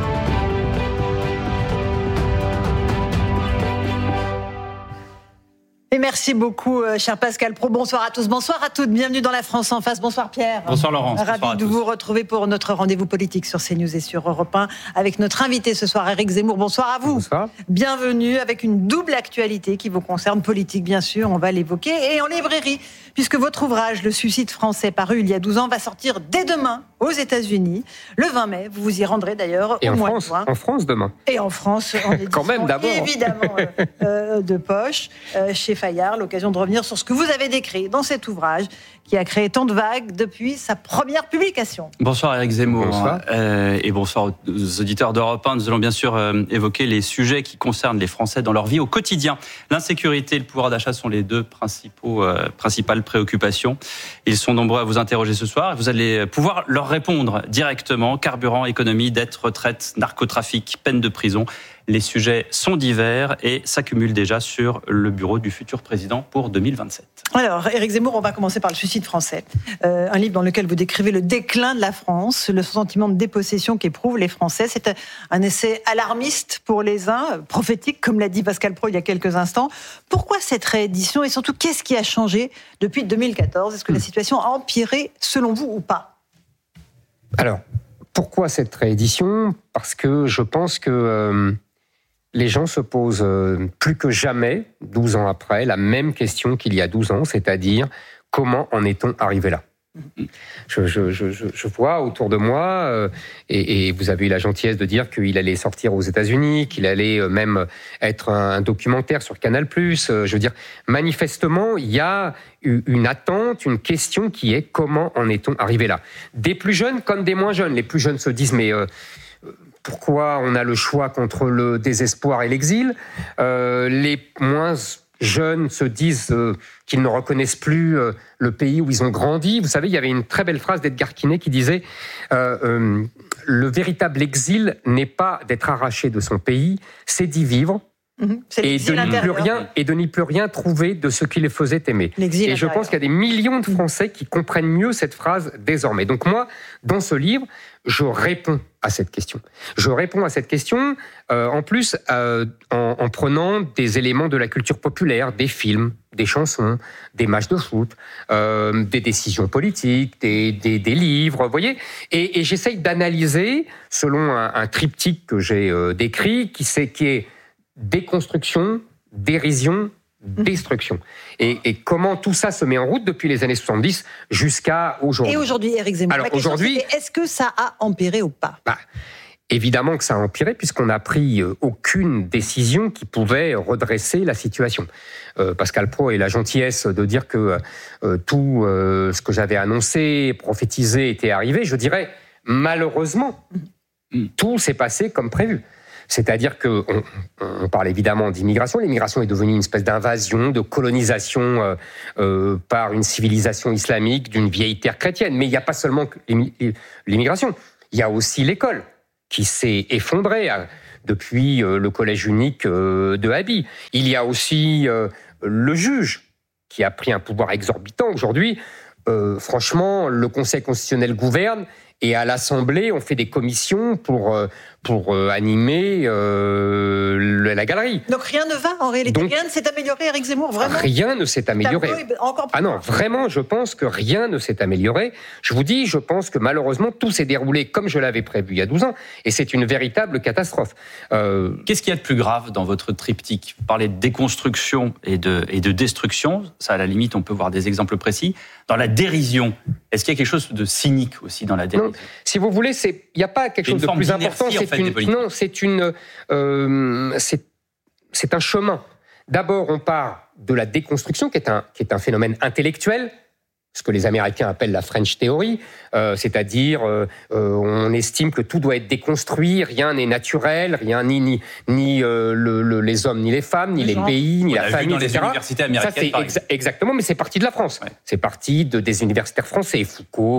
Et merci beaucoup, cher Pascal Praud. Bonsoir à tous, bonsoir à toutes. Bienvenue dans La France en face. Bonsoir Pierre.
Bonsoir Laurence.
Ravi de vous retrouver pour notre rendez-vous politique sur CNews et sur Europe 1 avec notre invité ce soir, Éric Zemmour. Bonsoir à vous.
Bonsoir.
Bienvenue avec une double actualité qui vous concerne, politique bien sûr, on va l'évoquer, et en librairie, puisque votre ouvrage, Le suicide français, paru il y a 12 ans, va sortir dès demain aux États-Unis, le 20 mai. Vous vous y rendrez d'ailleurs au mois de juin.
En France demain.
Et en France, en édition,
quand même d'abord.
Évidemment, de poche, chez Fayard. L'occasion de revenir sur ce que vous avez décrit dans cet ouvrage qui a créé tant de vagues depuis sa première publication.
Bonsoir Éric Zemmour.
Bonsoir.
Et bonsoir aux auditeurs d'Europe 1. Nous allons bien sûr évoquer les sujets qui concernent les Français dans leur vie au quotidien. L'insécurité et le pouvoir d'achat sont les deux principales préoccupations. Ils sont nombreux à vous interroger ce soir et vous allez pouvoir leur répondre directement. Carburant, économie, dette, retraite, narcotrafic, peine de prison. Les sujets sont divers et s'accumulent déjà sur le bureau du futur président pour 2027.
Alors, Éric Zemmour, on va commencer par Le suicide français. Un livre dans lequel vous décrivez le déclin de la France, le sentiment de dépossession qu'éprouvent les Français. C'est un essai alarmiste pour les uns, prophétique, comme l'a dit Pascal Praud il y a quelques instants. Pourquoi cette réédition et surtout, qu'est-ce qui a changé depuis 2014 ? Est-ce que la situation a empiré selon vous ou pas ?
Alors, pourquoi cette réédition ? Parce que je pense que les gens se posent plus que jamais, 12 ans après, la même question qu'il y a 12 ans, c'est-à-dire comment en est-on arrivé là ? Je vois autour de moi, et vous avez eu la gentillesse de dire qu'il allait sortir aux États-Unis, qu'il allait même être un documentaire sur Canal+. Je veux dire, manifestement, il y a une attente, une question qui est comment en est-on arrivé là ? Des plus jeunes comme des moins jeunes. Les plus jeunes se disent mais pourquoi on a le choix contre le désespoir et l'exil ? Les moins jeunes se disent qu'ils ne reconnaissent plus le pays où ils ont grandi. Vous savez, il y avait une très belle phrase d'Edgar Quinet qui disait le véritable exil n'est pas d'être arraché de son pays, c'est d'y vivre. Et de n'y plus rien trouver de ce qui les faisait aimer.
L'exil
et je pense qu'il y a des millions de Français qui comprennent mieux cette phrase désormais. Donc moi, dans ce livre, je réponds à cette question. Je réponds à cette question, en plus, en prenant des éléments de la culture populaire, des films, des chansons, des matchs de foot, des décisions politiques, des livres, vous voyez. Et j'essaye d'analyser selon un triptyque que j'ai décrit, qui est déconstruction, dérision, destruction. Et comment tout ça se met en route depuis les années 70 jusqu'à aujourd'hui.
Et aujourd'hui, Éric Zemmour,
alors aujourd'hui,
est-ce que ça a empiré ou pas?
Évidemment que ça a empiré, puisqu'on n'a pris aucune décision qui pouvait redresser la situation. Pascal Praud a eu la gentillesse de dire que tout ce que j'avais annoncé, prophétisé, était arrivé. Je dirais, malheureusement, tout s'est passé comme prévu. C'est-à-dire qu'on parle évidemment d'immigration. L'immigration est devenue une espèce d'invasion, de colonisation par une civilisation islamique d'une vieille terre chrétienne. Mais il n'y a pas seulement l'immigration, il y a aussi l'école qui s'est effondrée depuis le collège unique de Haby. Il y a aussi le juge qui a pris un pouvoir exorbitant. Aujourd'hui, franchement, le Conseil constitutionnel gouverne et à l'Assemblée, on fait des commissions pour animer la galerie.
Donc rien ne va en réalité. Rien ne s'est amélioré, Éric Zemmour, vraiment.
Rien ne s'est amélioré. Non, vraiment, je pense que rien ne s'est amélioré. Je vous dis, je pense que malheureusement, tout s'est déroulé comme je l'avais prévu il y a 12 ans, et c'est une véritable catastrophe.
Qu'est-ce qu'il y a de plus grave dans votre triptyque? Vous parlez de déconstruction et de destruction, ça à la limite, on peut voir des exemples précis. Dans la dérision, est-ce qu'il y a quelque chose de cynique aussi dans la dérision?
Non, si vous voulez, il n'y a pas quelque chose de plus important. C'est un chemin. D'abord, on part de la déconstruction, qui est un phénomène intellectuel, ce que les Américains appellent la French Theory, c'est-à-dire on estime que tout doit être déconstruit, rien n'est naturel, rien ni les hommes, ni les femmes, ni les pays, ni la famille,
dans les universités américaines.
Ça, c'est exactement, mais c'est parti de la France. Ouais. C'est parti des universitaires français, Foucault,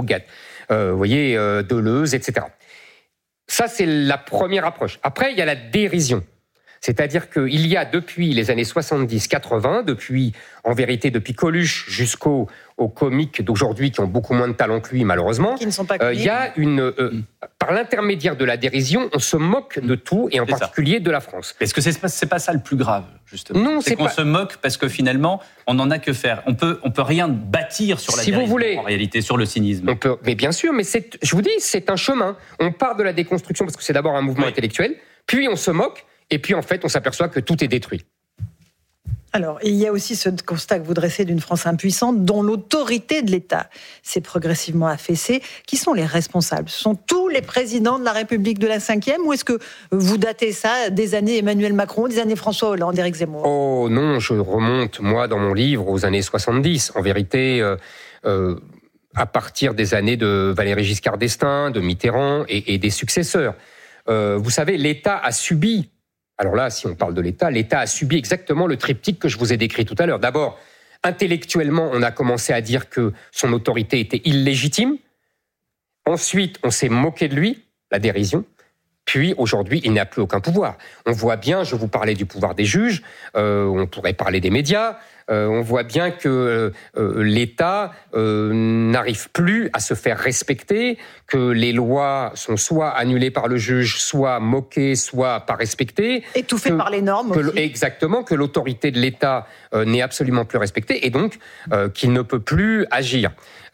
Deleuze, etc. Ça, c'est la première approche. Après, il y a la dérision. C'est-à-dire qu'il y a depuis les années 70-80, depuis Coluche jusqu'aux comiques d'aujourd'hui qui ont beaucoup moins de talent que lui, malheureusement,
qui ne sont pas
il y a par l'intermédiaire de la dérision, on se moque de tout, et en particulier de la France.
Est-ce que c'est pas ça le plus grave, justement?
Non,
c'est qu'on se moque parce que finalement, on n'en a que faire. On peut rien bâtir sur la dérision, en réalité, sur le cynisme.
Mais bien sûr, mais je vous dis, c'est un chemin. On part de la déconstruction parce que c'est d'abord un mouvement intellectuel, puis on se moque, et puis en fait, on s'aperçoit que tout est détruit.
Alors, il y a aussi ce constat que vous dressez d'une France impuissante dont l'autorité de l'État s'est progressivement affaissée. Qui sont les responsables? Ce sont tous les présidents de la République de la 5e, ou est-ce que vous datez ça des années Emmanuel Macron, des années François Hollande, Éric Zemmour?
Oh non, je remonte, moi, dans mon livre, aux années 70. En vérité, à partir des années de Valéry Giscard d'Estaing, de Mitterrand et des successeurs. Vous savez, l'État a subi... Alors là, si on parle de l'État a subi exactement le triptyque que je vous ai décrit tout à l'heure. D'abord, intellectuellement, on a commencé à dire que son autorité était illégitime. Ensuite, on s'est moqué de lui, la dérision. Puis, aujourd'hui, il n'a plus aucun pouvoir. On voit bien, je vous parlais du pouvoir des juges, on pourrait parler des médias, on voit bien que l'État n'arrive plus à se faire respecter, que les lois sont soit annulées par le juge, soit moquées, soit pas respectées.
Étouffées par les normes aussi.
Exactement, que l'autorité de l'État n'est absolument plus respectée, et donc qu'il ne peut plus agir.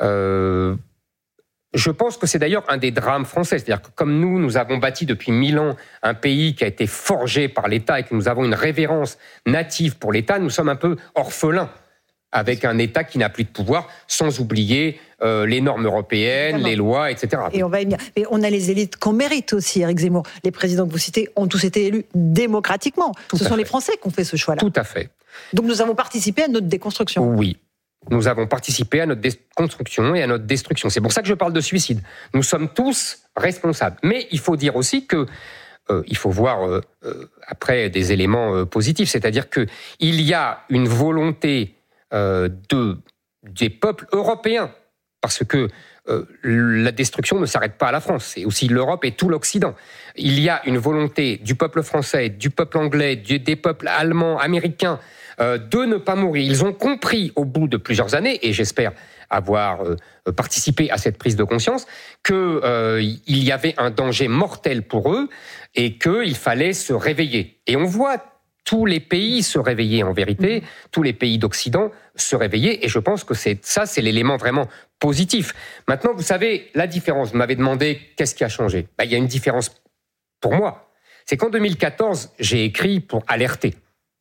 Je pense que c'est d'ailleurs un des drames français. C'est-à-dire que comme nous avons bâti depuis 1000 ans un pays qui a été forgé par l'État et que nous avons une révérence native pour l'État, nous sommes un peu orphelins avec un État qui n'a plus de pouvoir, sans oublier les normes européennes, les lois, etc.
Et on va y venir. Mais on a les élites qu'on mérite aussi, Éric Zemmour. Les présidents que vous citez ont tous été élus démocratiquement. Ce sont les Français qui ont fait ce choix-là.
Tout à fait.
Donc nous avons participé à notre déconstruction.
Oui. Nous avons participé à notre déconstruction et à notre destruction. C'est pour ça que je parle de suicide. Nous sommes tous responsables. Mais il faut dire aussi que il faut voir après des éléments positifs. C'est-à-dire qu'il y a une volonté des peuples européens, parce que la destruction ne s'arrête pas à la France, c'est aussi l'Europe et tout l'Occident. Il y a une volonté du peuple français, du peuple anglais, des peuples allemands, américains, de ne pas mourir. Ils ont compris au bout de plusieurs années, et j'espère avoir participé à cette prise de conscience, qu'il y avait un danger mortel pour eux et qu'il fallait se réveiller. Et on voit tous les pays se réveillaient en vérité, tous les pays d'Occident se réveillaient, et je pense que c'est l'élément vraiment positif. Maintenant, vous savez, la différence, vous m'avez demandé qu'est-ce qui a changé. Il y a une différence pour moi, c'est qu'en 2014, j'ai écrit pour alerter.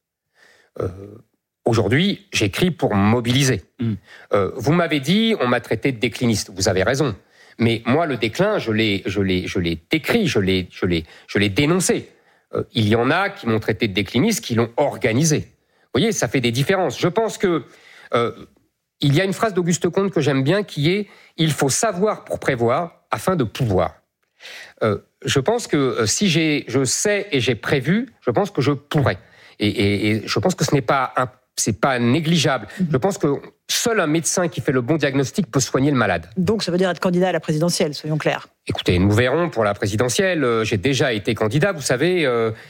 Aujourd'hui, j'écris pour mobiliser. Vous m'avez dit, on m'a traité de décliniste, vous avez raison. Mais moi, le déclin, je l'ai décrit, je l'ai dénoncé. Il y en a qui m'ont traité de décliniste, qui l'ont organisé. Vous voyez, ça fait des différences. Je pense que il y a une phrase d'Auguste Comte que j'aime bien qui est « Il faut savoir pour prévoir afin de pouvoir ». Je pense que si je sais et j'ai prévu, je pense que je pourrais. Et je pense que c'est pas négligeable. Je pense que seul un médecin qui fait le bon diagnostic peut soigner le malade.
Donc ça veut dire être candidat à la présidentielle, soyons clairs.
Écoutez, nous verrons pour la présidentielle. J'ai déjà été candidat, vous savez.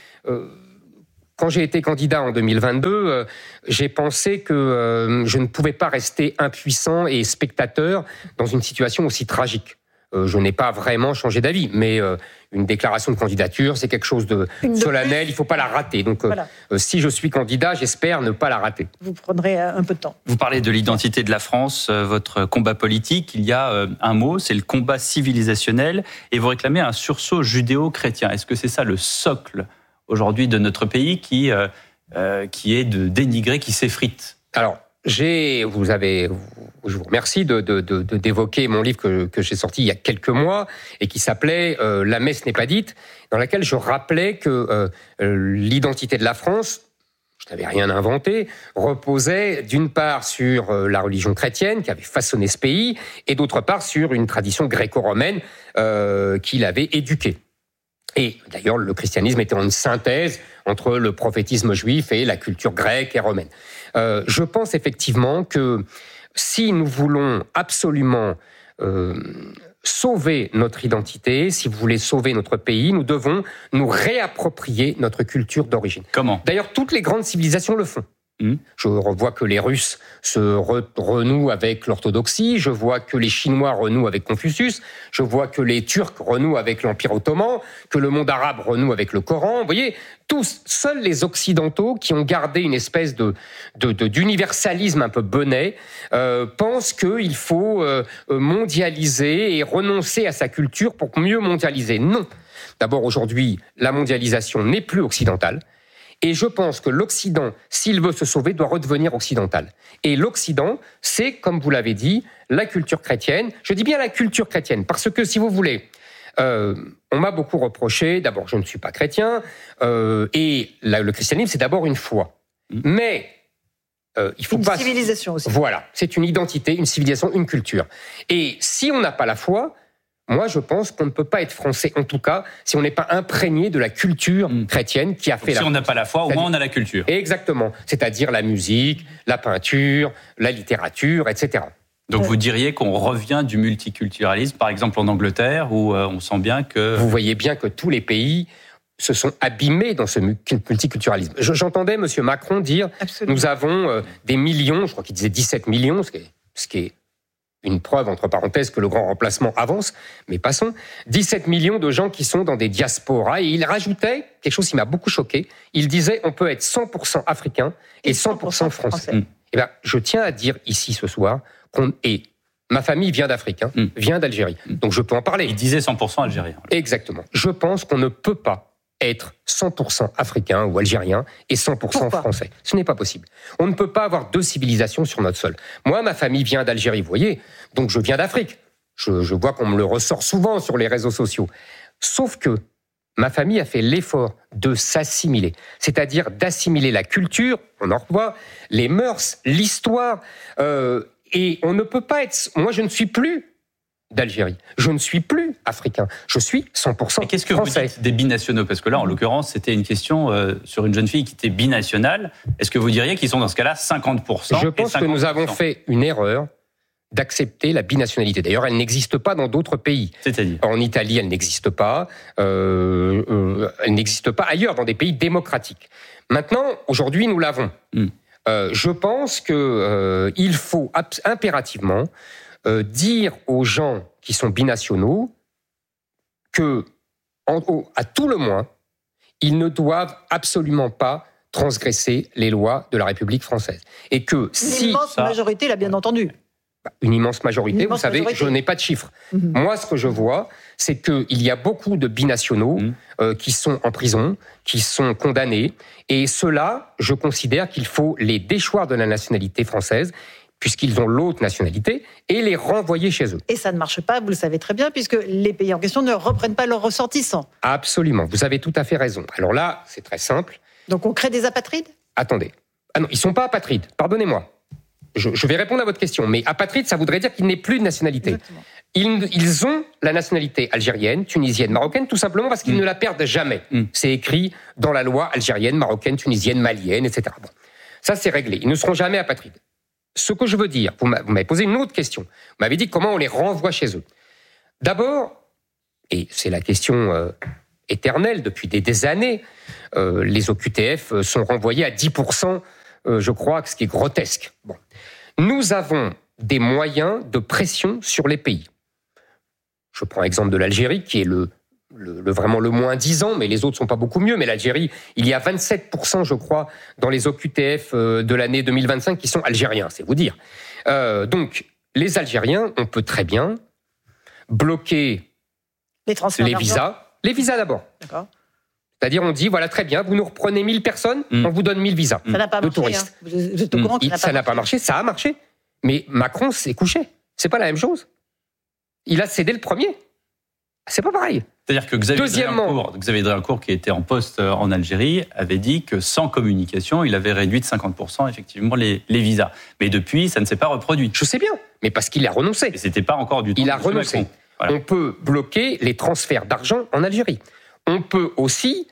Quand j'ai été candidat en 2022, j'ai pensé que je ne pouvais pas rester impuissant et spectateur dans une situation aussi tragique. Je n'ai pas vraiment changé d'avis, mais une déclaration de candidature, c'est quelque chose de solennel, il ne faut pas la rater. Donc, voilà. Si je suis candidat, j'espère ne pas la rater.
Vous prendrez un peu de temps.
Vous parlez de l'identité de la France, votre combat politique. Il y a un mot, c'est le combat civilisationnel, et vous réclamez un sursaut judéo-chrétien. Est-ce que c'est ça le socle aujourd'hui de notre pays qui est de dénigrer, qui s'effrite?
Alors, je vous remercie d'évoquer mon livre que j'ai sorti il y a quelques mois et qui s'appelait La messe n'est pas dite, dans laquelle je rappelais que l'identité de la France, je n'avais rien inventé, reposait d'une part sur la religion chrétienne qui avait façonné ce pays et d'autre part sur une tradition gréco-romaine qui l'avait éduqué. Et d'ailleurs, le christianisme était en une synthèse entre le prophétisme juif et la culture grecque et romaine. Je pense effectivement que si nous voulons absolument sauver notre identité, si vous voulez sauver notre pays, nous devons nous réapproprier notre culture d'origine.
Comment ?
D'ailleurs, toutes les grandes civilisations le font. Je vois que les Russes se renouent avec l'orthodoxie, je vois que les Chinois renouent avec Confucius, je vois que les Turcs renouent avec l'Empire ottoman, que le monde arabe renoue avec le Coran. Vous voyez, seuls les Occidentaux qui ont gardé une espèce d'universalisme un peu bonnet pensent qu'il faut mondialiser et renoncer à sa culture pour mieux mondialiser. Non. D'abord, aujourd'hui, la mondialisation n'est plus occidentale. Et je pense que l'Occident, s'il veut se sauver, doit redevenir occidental. Et l'Occident, c'est, comme vous l'avez dit, la culture chrétienne. Je dis bien la culture chrétienne, parce que, si vous voulez, on m'a beaucoup reproché, d'abord, je ne suis pas chrétien, et le christianisme, c'est d'abord une foi. Mais il faut pas...
Une civilisation aussi.
Voilà, c'est une identité, une civilisation, une culture. Et si on n'a pas la foi... Moi, je pense qu'on ne peut pas être français, en tout cas, si on n'est pas imprégné de la culture chrétienne qui a fait la France.
Si on n'a pas la foi, au moins on a la culture.
Exactement. C'est-à-dire la musique, la peinture, la littérature, etc.
Donc vous diriez qu'on revient du multiculturalisme, par exemple en Angleterre, où on sent bien que...
Vous voyez bien que tous les pays se sont abîmés dans ce multiculturalisme. J'entendais M. Macron dire « Nous avons des millions », je crois qu'il disait 17 millions, ce qui est une preuve, entre parenthèses, que le grand remplacement avance, mais passons, 17 millions de gens qui sont dans des diasporas, et il rajoutait quelque chose qui m'a beaucoup choqué, il disait on peut être 100% africain et 100% français. Eh bien, je tiens à dire ici ce soir et ma famille vient d'Afrique, vient d'Algérie, donc je peux en parler.
Il disait 100% algérien.
Exactement. Je pense qu'on ne peut pas être 100% africain ou algérien et 100% français. Ce n'est pas possible. On ne peut pas avoir deux civilisations sur notre sol. Moi, ma famille vient d'Algérie, vous voyez, donc je viens d'Afrique. Je vois qu'on me le ressort souvent sur les réseaux sociaux. Sauf que ma famille a fait l'effort de s'assimiler, c'est-à-dire d'assimiler la culture, on en revoit, les mœurs, l'histoire, et on ne peut pas être... Moi, je ne suis plus d'Algérie. Je ne suis plus africain. Je suis 100% français.
Et qu'est-ce que vous dites des binationaux ? Parce que là, en l'occurrence, c'était une question sur une jeune fille qui était binationale. Est-ce que vous diriez qu'ils sont dans ce cas-là 50% ?
Je pense que nous avons fait une erreur d'accepter la binationalité. D'ailleurs, elle n'existe pas dans d'autres pays.
C'est-à-dire ?
En Italie, elle n'existe pas. Elle n'existe pas ailleurs, dans des pays démocratiques. Maintenant, aujourd'hui, nous l'avons. Je pense qu'il faut impérativement dire aux gens qui sont binationaux que, à tout le moins, ils ne doivent absolument pas transgresser les lois de la République française. Et que
si... Une immense majorité l'a bien entendu.
Une immense majorité, vous savez, je n'ai pas de chiffres. Moi, ce que je vois, c'est qu'il y a beaucoup de binationaux qui sont en prison, qui sont condamnés, et ceux-là, je considère qu'il faut les déchoir de la nationalité française, puisqu'ils ont l'autre nationalité, et les renvoyer chez eux.
Et ça ne marche pas, vous le savez très bien, puisque les pays en question ne reprennent pas leurs ressortissants.
Absolument, vous avez tout à fait raison. Alors là, c'est très simple.
Donc on crée des apatrides ?
Attendez. Ah non, ils ne sont pas apatrides, pardonnez-moi. Je vais répondre à votre question, mais apatride, ça voudrait dire qu'il n'ait plus de nationalité. Ils ont la nationalité algérienne, tunisienne, marocaine, tout simplement parce qu'ils ne la perdent jamais. C'est écrit dans la loi algérienne, marocaine, tunisienne, malienne, etc. Bon. Ça, c'est réglé. Ils ne seront jamais apatrides. Ce que je veux dire, vous m'avez posé une autre question. Vous m'avez dit comment on les renvoie chez eux. D'abord, et c'est la question éternelle depuis des années, les OQTF sont renvoyés à 10%, je crois, ce qui est grotesque. Bon. Nous avons des moyens de pression sur les pays. Je prends l'exemple de l'Algérie, qui est vraiment le moins 10 ans, mais les autres sont pas beaucoup mieux. Mais l'Algérie, il y a 27%, je crois, dans les OQTF de l'année 2025 qui sont algériens, c'est vous dire. Donc, les Algériens, on peut très bien bloquer les visas. Les visas d'abord. D'accord. C'est-à-dire, on dit, voilà, très bien, vous nous reprenez 1000 personnes, on vous donne 1000 visas
ça n'a pas
de
marché,
touristes.
Hein. Vous êtes au courant que
ça n'a pas marché, ça a marché. Mais Macron s'est couché. C'est pas la même chose. Il a cédé le premier. C'est pas pareil.
C'est-à-dire que Xavier Dréancourt, qui était en poste en Algérie, avait dit que sans communication, il avait réduit de 50% effectivement les visas. Mais depuis, ça ne s'est pas reproduit.
Je sais bien, mais parce qu'il a renoncé.
Et c'était pas encore du tout.
Il a renoncé. Voilà. On peut bloquer les transferts d'argent en Algérie. On peut aussi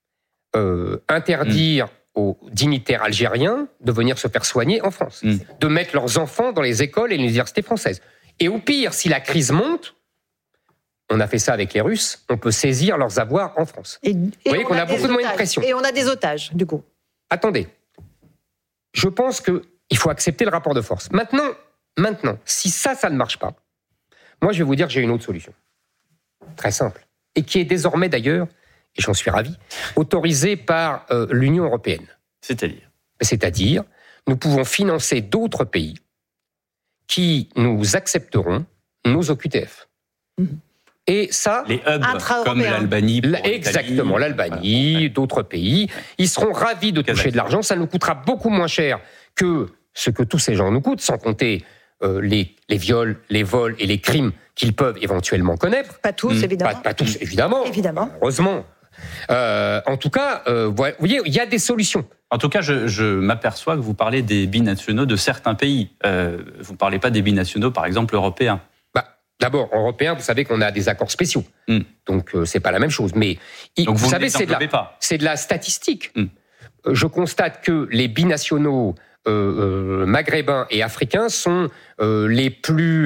interdire aux dignitaires algériens de venir se faire soigner en France, de mettre leurs enfants dans les écoles et les universités françaises. Et au pire, si la crise monte, on a fait ça avec les Russes, on peut saisir leurs avoirs en France. Vous voyez qu'on a beaucoup de moyens de pression.
Et on a des otages, du coup.
Attendez. Je pense qu'il faut accepter le rapport de force. Maintenant, si ça ne marche pas, moi je vais vous dire que j'ai une autre solution. Très simple. Et qui est désormais d'ailleurs, et j'en suis ravi, autorisée par l'Union européenne. C'est-à-dire, nous pouvons financer d'autres pays qui nous accepteront nos OQTF. Et ça,
les hubs comme l'Albanie,
exactement, l'Albanie, d'autres pays, ils seront ravis de toucher de l'argent. Ça nous coûtera beaucoup moins cher que ce que tous ces gens nous coûtent, sans compter les viols, les vols et les crimes qu'ils peuvent éventuellement connaître.
Pas tous, évidemment.
Pas tous, évidemment. Heureusement. En tout cas, vous voyez, il y a des solutions.
En tout cas, je m'aperçois que vous parlez des binationaux de certains pays. Vous ne parlez pas des binationaux, par exemple, européens.
D'abord, européens, vous savez qu'on a des accords spéciaux. Donc, c'est pas la même chose. Mais
donc
vous savez, c'est de la statistique. Je constate que les binationaux maghrébins et africains sont les plus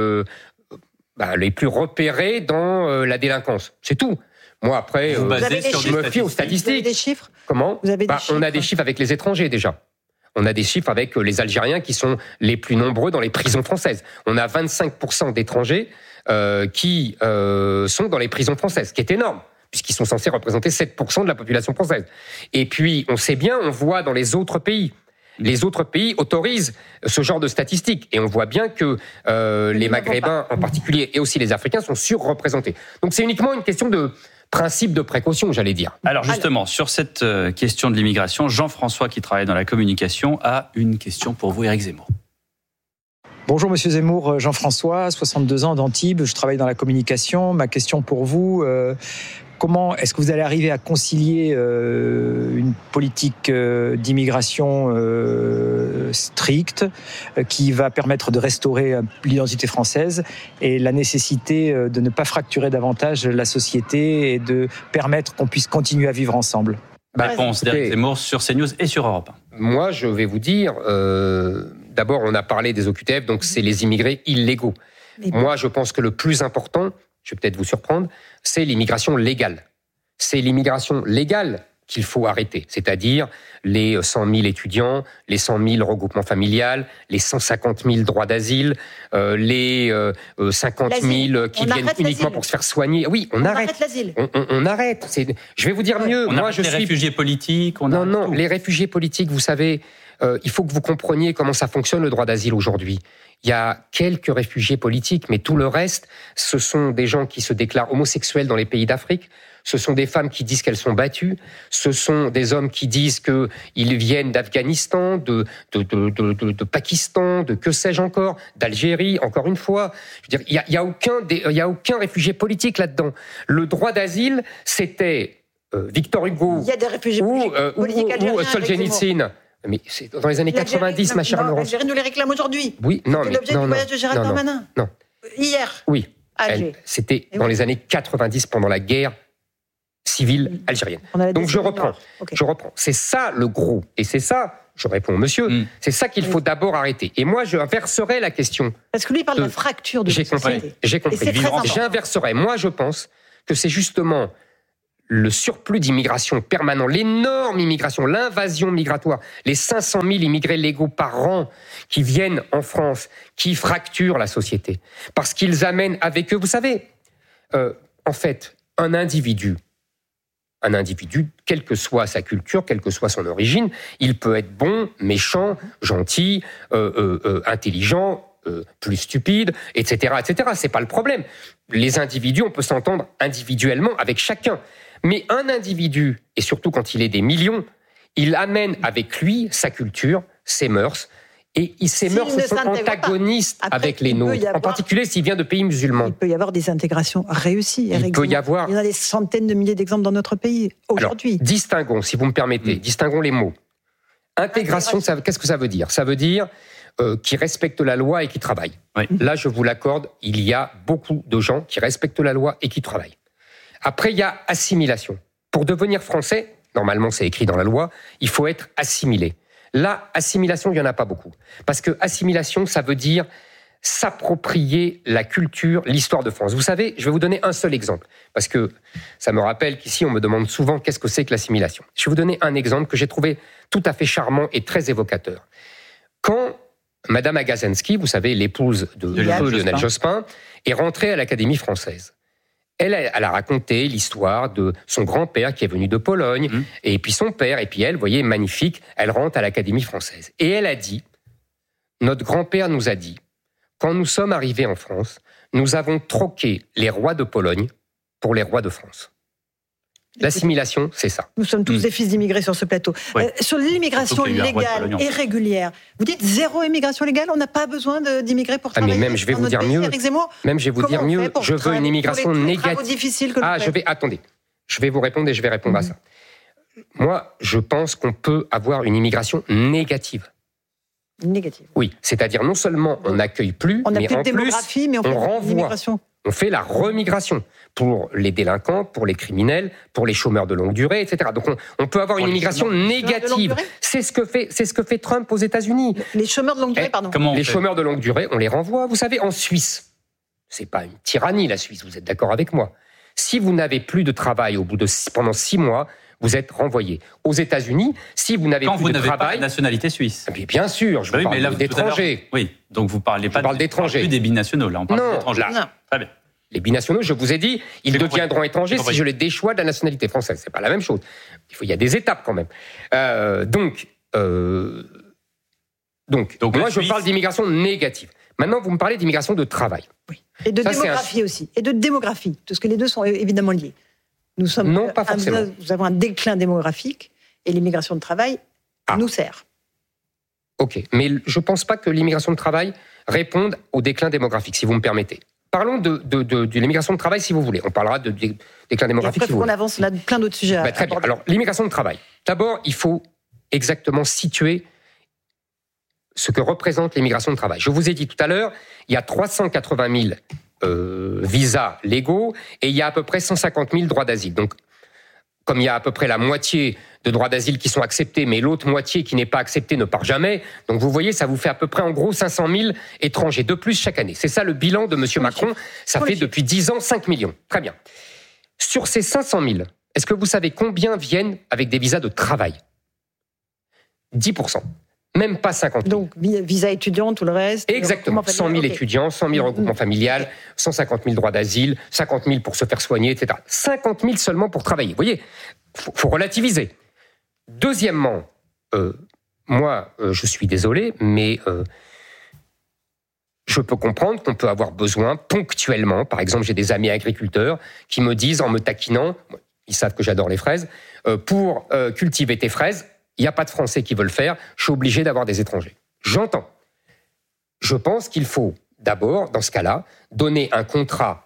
repérés dans la délinquance. C'est tout. Moi, après, je me fie aux statistiques. Vous avez
des chiffres ?
Comment ?
Vous avez des chiffres ?
On a des chiffres avec les étrangers, déjà. On a des chiffres avec les Algériens qui sont les plus nombreux dans les prisons françaises. On a 25% d'étrangers qui sont dans les prisons françaises, ce qui est énorme, puisqu'ils sont censés représenter 7% de la population française. Et puis, on sait bien, on voit dans les autres pays. Les autres pays autorisent ce genre de statistiques. Et on voit bien que les Maghrébins en particulier, et aussi les Africains, sont surreprésentés. Donc c'est uniquement une question de principe de précaution, j'allais dire.
Alors justement, sur cette question de l'immigration, Jean-François, qui travaille dans la communication, a une question pour vous, Éric Zemmour.
Bonjour Monsieur Zemmour, Jean-François, 62 ans d'Antibes, je travaille dans la communication. Ma question pour vous, comment est-ce que vous allez arriver à concilier une politique d'immigration stricte qui va permettre de restaurer l'identité française et la nécessité de ne pas fracturer davantage la société et de permettre qu'on puisse continuer à vivre ensemble?
Réponse d'Éric Zemmour sur CNews et sur Europe 1.
Moi, je vais vous dire, d'abord, on a parlé des OQTF, donc c'est les immigrés illégaux. Moi, je pense que le plus important, je vais peut-être vous surprendre, c'est l'immigration légale. C'est l'immigration légale qu'il faut arrêter, c'est-à-dire les 100 000 étudiants, les 100 000 regroupements familiales, les 150 000 droits d'asile, les 50 000 qui viennent uniquement pour se faire soigner. Oui, on arrête
l'asile.
On arrête. Je vais vous dire mieux.
On arrête les réfugiés politiques.
Non, les réfugiés politiques, vous savez, il faut que vous compreniez comment ça fonctionne le droit d'asile aujourd'hui. Il y a quelques réfugiés politiques, mais tout le reste, ce sont des gens qui se déclarent homosexuels dans les pays d'Afrique. Ce sont des femmes qui disent qu'elles sont battues. Ce sont des hommes qui disent qu'ils viennent d'Afghanistan, de Pakistan, de que sais-je encore, d'Algérie, encore une fois. Je veux dire, il y a aucun réfugié politique là-dedans. Le droit d'asile, c'était Victor Hugo.
Il y a des réfugiés politiques algériens.
Ou Solzhenitsyn. Mais c'est dans les années 90, ma chère Laurence.
L'Algérie nous les réclame aujourd'hui.
Oui, non, mais
l'objet du voyage de Gérald Darmanin.
Non.
Hier.
Oui. C'était dans les années 90, pendant la guerre civile algérienne. Donc je reprends. C'est ça le gros. Et c'est ça, je réponds, monsieur, c'est ça qu'il faut d'abord arrêter. Et moi, je inverserai la question.
Parce que lui, il parle de fracture de la société.
J'ai compris. J'inverserai. Moi, je pense que c'est justement le surplus d'immigration permanent, l'énorme immigration, l'invasion migratoire, les 500 000 immigrés légaux par an qui viennent en France, qui fracturent la société. Parce qu'ils amènent avec eux, vous savez, en fait, un individu, quelle que soit sa culture, quelle que soit son origine, il peut être bon, méchant, gentil, intelligent, plus stupide, etc., etc. C'est pas le problème. Les individus, on peut s'entendre individuellement avec chacun. Mais un individu, et surtout quand il est des millions, il amène avec lui sa culture, ses mœurs, et ces mœurs sont antagonistes avec les nôtres, en particulier s'il vient de pays musulmans.
Il peut y avoir des intégrations réussies. Il y en a des centaines de milliers d'exemples dans notre pays aujourd'hui.
Alors, distinguons, si vous me permettez, distinguons les mots. Intégration, qu'est-ce que ça veut dire ? Ça veut dire qui respectent la loi et qui travaillent. Oui. Là, je vous l'accorde, il y a beaucoup de gens qui respectent la loi et qui travaillent. Après, il y a assimilation. Pour devenir français, normalement c'est écrit dans la loi, il faut être assimilé. Là, assimilation, il n'y en a pas beaucoup. Parce que assimilation, ça veut dire s'approprier la culture, l'histoire de France. Vous savez, je vais vous donner un seul exemple. Parce que ça me rappelle qu'ici, on me demande souvent qu'est-ce que c'est que l'assimilation. Je vais vous donner un exemple que j'ai trouvé tout à fait charmant et très évocateur. Quand Madame Agazenski, vous savez, l'épouse de Lionel Jospin, est rentrée à l'Académie française. Elle a raconté l'histoire de son grand-père qui est venu de Pologne, et puis son père, et puis elle, vous voyez, magnifique, elle rentre à l'Académie française. Et elle a dit, notre grand-père nous a dit, quand nous sommes arrivés en France, nous avons troqué les rois de Pologne pour les rois de France. L'assimilation, c'est ça.
Nous sommes tous des fils d'immigrés sur ce plateau. Ouais. Sur l'immigration légale et régulière, vous dites zéro immigration légale, on n'a pas besoin d'immigrés pour travailler.
Mais même, je vais vous dire mieux. Je veux une immigration négative. Attendez. Je vais vous répondre et je vais répondre à ça. Moi, je pense qu'on peut avoir une immigration négative.
Négative.
Oui, c'est-à-dire non seulement on n'accueille plus, mais en plus on renvoie. On fait la remigration pour les délinquants, pour les criminels, pour les chômeurs de longue durée, etc. Donc on peut avoir une immigration négative. C'est ce que fait Trump aux États-Unis.
Les chômeurs de longue durée, pardon.
Les chômeurs de longue durée, on les renvoie. Vous savez, en Suisse, c'est pas une tyrannie la Suisse. Vous êtes d'accord avec moi ? Si vous n'avez plus de travail pendant 6 mois, vous êtes renvoyé. Aux États-Unis, si vous n'avez plus de travail,
pas la nationalité suisse.
Mais bien sûr, je vous parle d'étrangers.
Oui, donc vous parlez pas
d'étrangers.
Plus des binationaux là, on parle d'étrangers.
Non. Très bien. Les binationaux, je vous ai dit, ils deviendront étrangers si je les déchois de la nationalité française. C'est pas la même chose. Il y a des étapes quand même. Donc, moi, je parle d'immigration négative. Maintenant, vous me parlez d'immigration de travail.
Oui. Et de démographie aussi. Et de démographie, parce que les deux sont évidemment liés.
Non, pas forcément.
Nous avons un déclin démographique et l'immigration de travail nous sert.
Ok, mais je ne pense pas que l'immigration de travail réponde au déclin démographique, si vous me permettez. Parlons de l'immigration de travail, si vous voulez. On parlera de déclin démographique.
Et après, il faut qu'on avance là, plein d'autres sujets.
Très bien. Alors, l'immigration de travail. D'abord, il faut exactement situer ce que représente l'immigration de travail. Je vous ai dit tout à l'heure, il y a 380 000 visas légaux et il y a à peu près 150 000 droits d'asile. Donc, comme il y a à peu près la moitié de droits d'asile qui sont acceptés, mais l'autre moitié qui n'est pas acceptée ne part jamais, donc vous voyez, ça vous fait à peu près en gros 500 000 étrangers de plus chaque année. C'est ça le bilan de M. Macron. Ça fait depuis 10 ans 5 millions. Très bien. Sur ces 500 000 Est-ce que vous savez combien viennent avec des visas de travail ? 10%. Même pas 50 000.
Donc, visa étudiant, tout le reste.
Exactement. 100 000 étudiants, 100 000 regroupements familiales, 150 000 droits d'asile, 50 000 pour se faire soigner, etc. 50 000 seulement pour travailler. Vous voyez, faut relativiser. Deuxièmement, moi, je suis désolé, mais je peux comprendre qu'on peut avoir besoin ponctuellement. Par exemple, j'ai des amis agriculteurs qui me disent, en me taquinant, ils savent que j'adore les fraises, pour cultiver tes fraises, il n'y a pas de Français qui veulent le faire, je suis obligé d'avoir des étrangers. J'entends. Je pense qu'il faut d'abord, dans ce cas-là, donner un contrat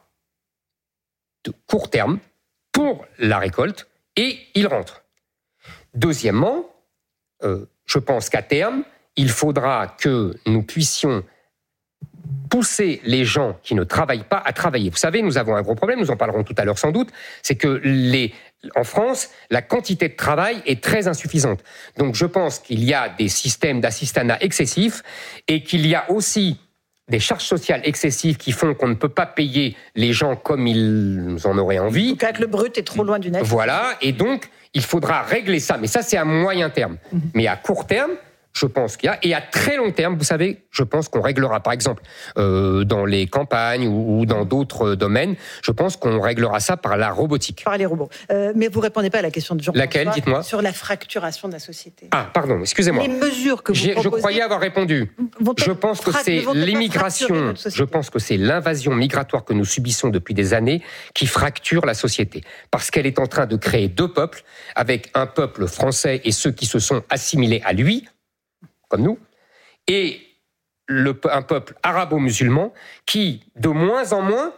de court terme pour la récolte et ils rentrent. Deuxièmement, je pense qu'à terme, il faudra que nous puissions pousser les gens qui ne travaillent pas à travailler. Vous savez, nous avons un gros problème, nous en parlerons tout à l'heure sans doute, c'est que en France, la quantité de travail est très insuffisante. Donc je pense qu'il y a des systèmes d'assistanat excessifs et qu'il y a aussi des charges sociales excessives qui font qu'on ne peut pas payer les gens comme ils en auraient envie.
Donc le brut est trop loin du net.
Voilà, et donc il faudra régler ça. Mais ça, c'est à moyen terme. Mais à court terme, je pense qu'il y a, et à très long terme, vous savez, je pense qu'on réglera, par exemple, dans les campagnes ou dans d'autres domaines, je pense qu'on réglera ça par la robotique.
Par les robots. Mais vous ne répondez pas à la question de Jean-François.
Laquelle, dites-moi ?
Sur la fracturation de la société.
Ah, pardon, excusez-moi.
Les mesures que vous proposez...
Je croyais avoir répondu. Je pense que c'est l'immigration, je pense que c'est l'invasion migratoire que nous subissons depuis des années qui fracture la société. Parce qu'elle est en train de créer deux peuples, avec un peuple français et ceux qui se sont assimilés à lui, comme nous, et un peuple arabo-musulman qui, de moins en moins,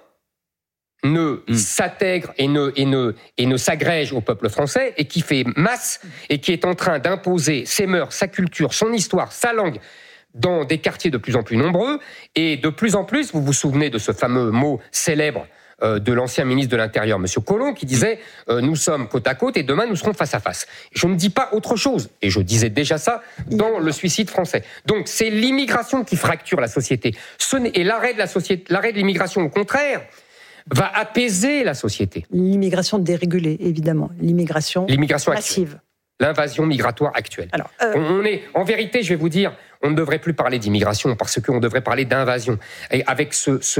ne s'intègre et ne s'agrège au peuple français et qui fait masse et qui est en train d'imposer ses mœurs, sa culture, son histoire, sa langue dans des quartiers de plus en plus nombreux et de plus en plus, vous vous souvenez de ce fameux mot célèbre de l'ancien ministre de l'Intérieur, M. Collomb, qui disait « Nous sommes côte à côte et demain nous serons face à face ». Je ne dis pas autre chose, et je disais déjà ça dans le suicide français. Donc c'est l'immigration qui fracture la société. Et l'arrêt de l'immigration, au contraire, va apaiser la société.
L'immigration dérégulée, évidemment. L'immigration massive.
L'invasion migratoire actuelle. Alors, en vérité, je vais vous dire, on ne devrait plus parler d'immigration parce qu'on devrait parler d'invasion. Et avec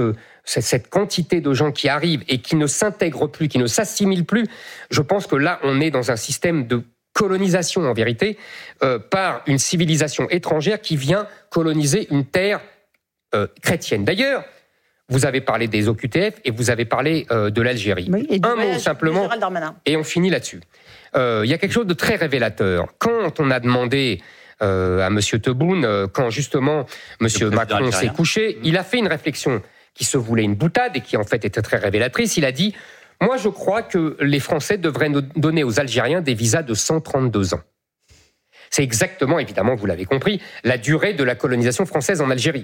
cette quantité de gens qui arrivent et qui ne s'intègrent plus, qui ne s'assimilent plus, je pense que là, on est dans un système de colonisation, en vérité, par une civilisation étrangère qui vient coloniser une terre chrétienne. D'ailleurs, vous avez parlé des OQTF et vous avez parlé de l'Algérie. Oui, un mot simplement, et on finit là-dessus. Il y a quelque chose de très révélateur. Quand on a demandé à M. Tebboune, quand justement M. Macron s'est couché, il a fait une réflexion qui se voulait une boutade et qui en fait était très révélatrice. Il a dit « Moi, je crois que les Français devraient donner aux Algériens des visas de 132 ans. » C'est exactement, évidemment, vous l'avez compris, la durée de la colonisation française en Algérie,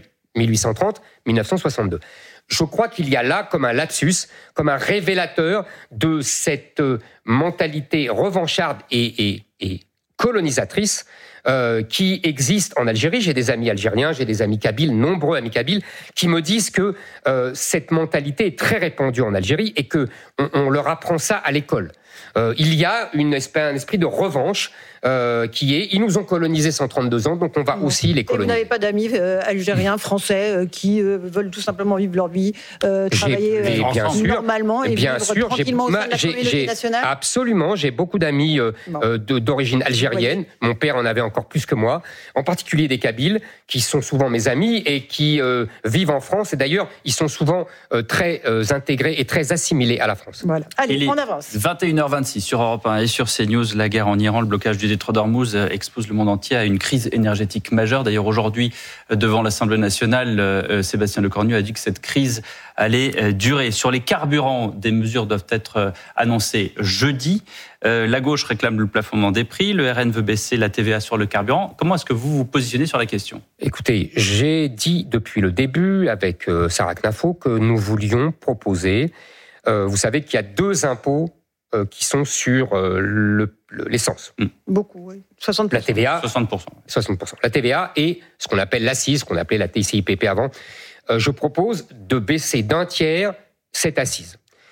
1830-1962. Je crois qu'il y a là comme un lapsus, comme un révélateur de cette mentalité revancharde et colonisatrice qui existe en Algérie. J'ai des amis algériens, j'ai des amis kabyles, nombreux amis kabyles, qui me disent que cette mentalité est très répandue en Algérie et que on leur apprend ça à l'école. Il y a un esprit de revanche qui est, ils nous ont colonisés 132 ans, donc on va aussi les coloniser.
Et vous n'avez pas d'amis algériens, français, qui veulent tout simplement vivre leur vie, travailler normalement et vivre tranquillement au sein de la communauté nationale ?
Absolument, j'ai beaucoup d'amis d'origine algérienne. Mon père en avait encore plus que moi, en particulier des Kabyles, qui sont souvent mes amis et qui vivent en France. Et d'ailleurs, ils sont souvent très intégrés et très assimilés à la France.
Voilà. Allez, on avance.
21h26 sur Europe 1 et sur CNews. La guerre en Iran, le blocage du détroit d'Ormuz expose le monde entier à une crise énergétique majeure. D'ailleurs, aujourd'hui, devant l'Assemblée nationale, Sébastien Lecornu a dit que cette crise allait durer. Sur les carburants, des mesures doivent être annoncées jeudi. La gauche réclame le plafonnement des prix. Le RN veut baisser la TVA sur le carburant. Comment est-ce que vous vous positionnez sur la question ?
Écoutez, j'ai dit depuis le début avec Sarah Knafo que nous voulions proposer. Vous savez qu'il y a 2 impôts qui sont sur l'essence.
Beaucoup, oui. 60%.
La TVA.
60%.
La TVA et ce qu'on appelle l'accise, ce qu'on appelait la TICIPP avant. Je propose de baisser d'1 tiers cette assise.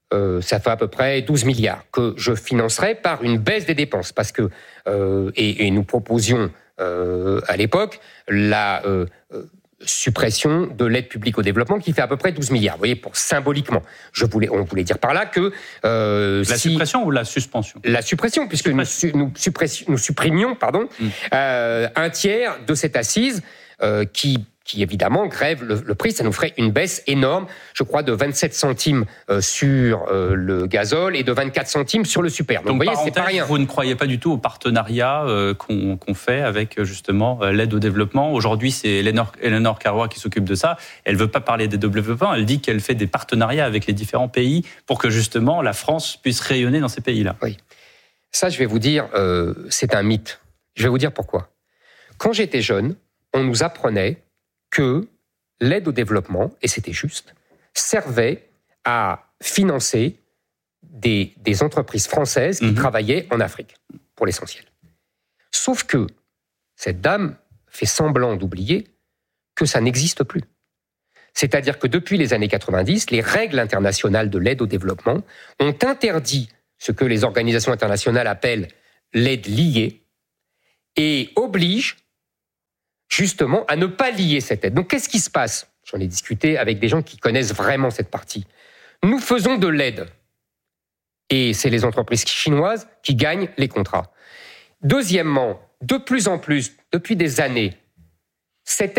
ça fait à peu près 12 milliards que je financerai par une baisse des dépenses. Parce que, et nous proposions à l'époque la suppression de l'aide publique au développement qui fait à peu près 12 milliards. Vous voyez, pour symboliquement. On voulait dire par là que...
suppression ou la suspension ?
La suppression, puisque nous supprimions un tiers de cette assise qui évidemment grève le prix. Ça nous ferait une baisse énorme, je crois, de 27 centimes sur le gazole et de 24 centimes sur le super.
Donc, vous voyez, c'est pas rien. Vous ne croyez pas du tout au partenariat qu'on fait avec justement l'aide au développement. Aujourd'hui, c'est Eleanor Carrois qui s'occupe de ça. Elle ne veut pas parler des développements. Elle dit qu'elle fait des partenariats avec les différents pays pour que justement la France puisse rayonner dans ces pays-là.
Oui. Ça, je vais vous dire, c'est un mythe. Je vais vous dire pourquoi. Quand j'étais jeune, on nous apprenait que l'aide au développement, et c'était juste, servait à financer des entreprises françaises qui travaillaient en Afrique, pour l'essentiel. Sauf que cette dame fait semblant d'oublier que ça n'existe plus. C'est-à-dire que depuis les années 90, les règles internationales de l'aide au développement ont interdit ce que les organisations internationales appellent l'aide liée et obligent justement à ne pas lier cette aide. Donc qu'est-ce qui se passe ? J'en ai discuté avec des gens qui connaissent vraiment cette partie. Nous faisons de l'aide et c'est les entreprises chinoises qui gagnent les contrats. Deuxièmement, de plus en plus, depuis des années, cette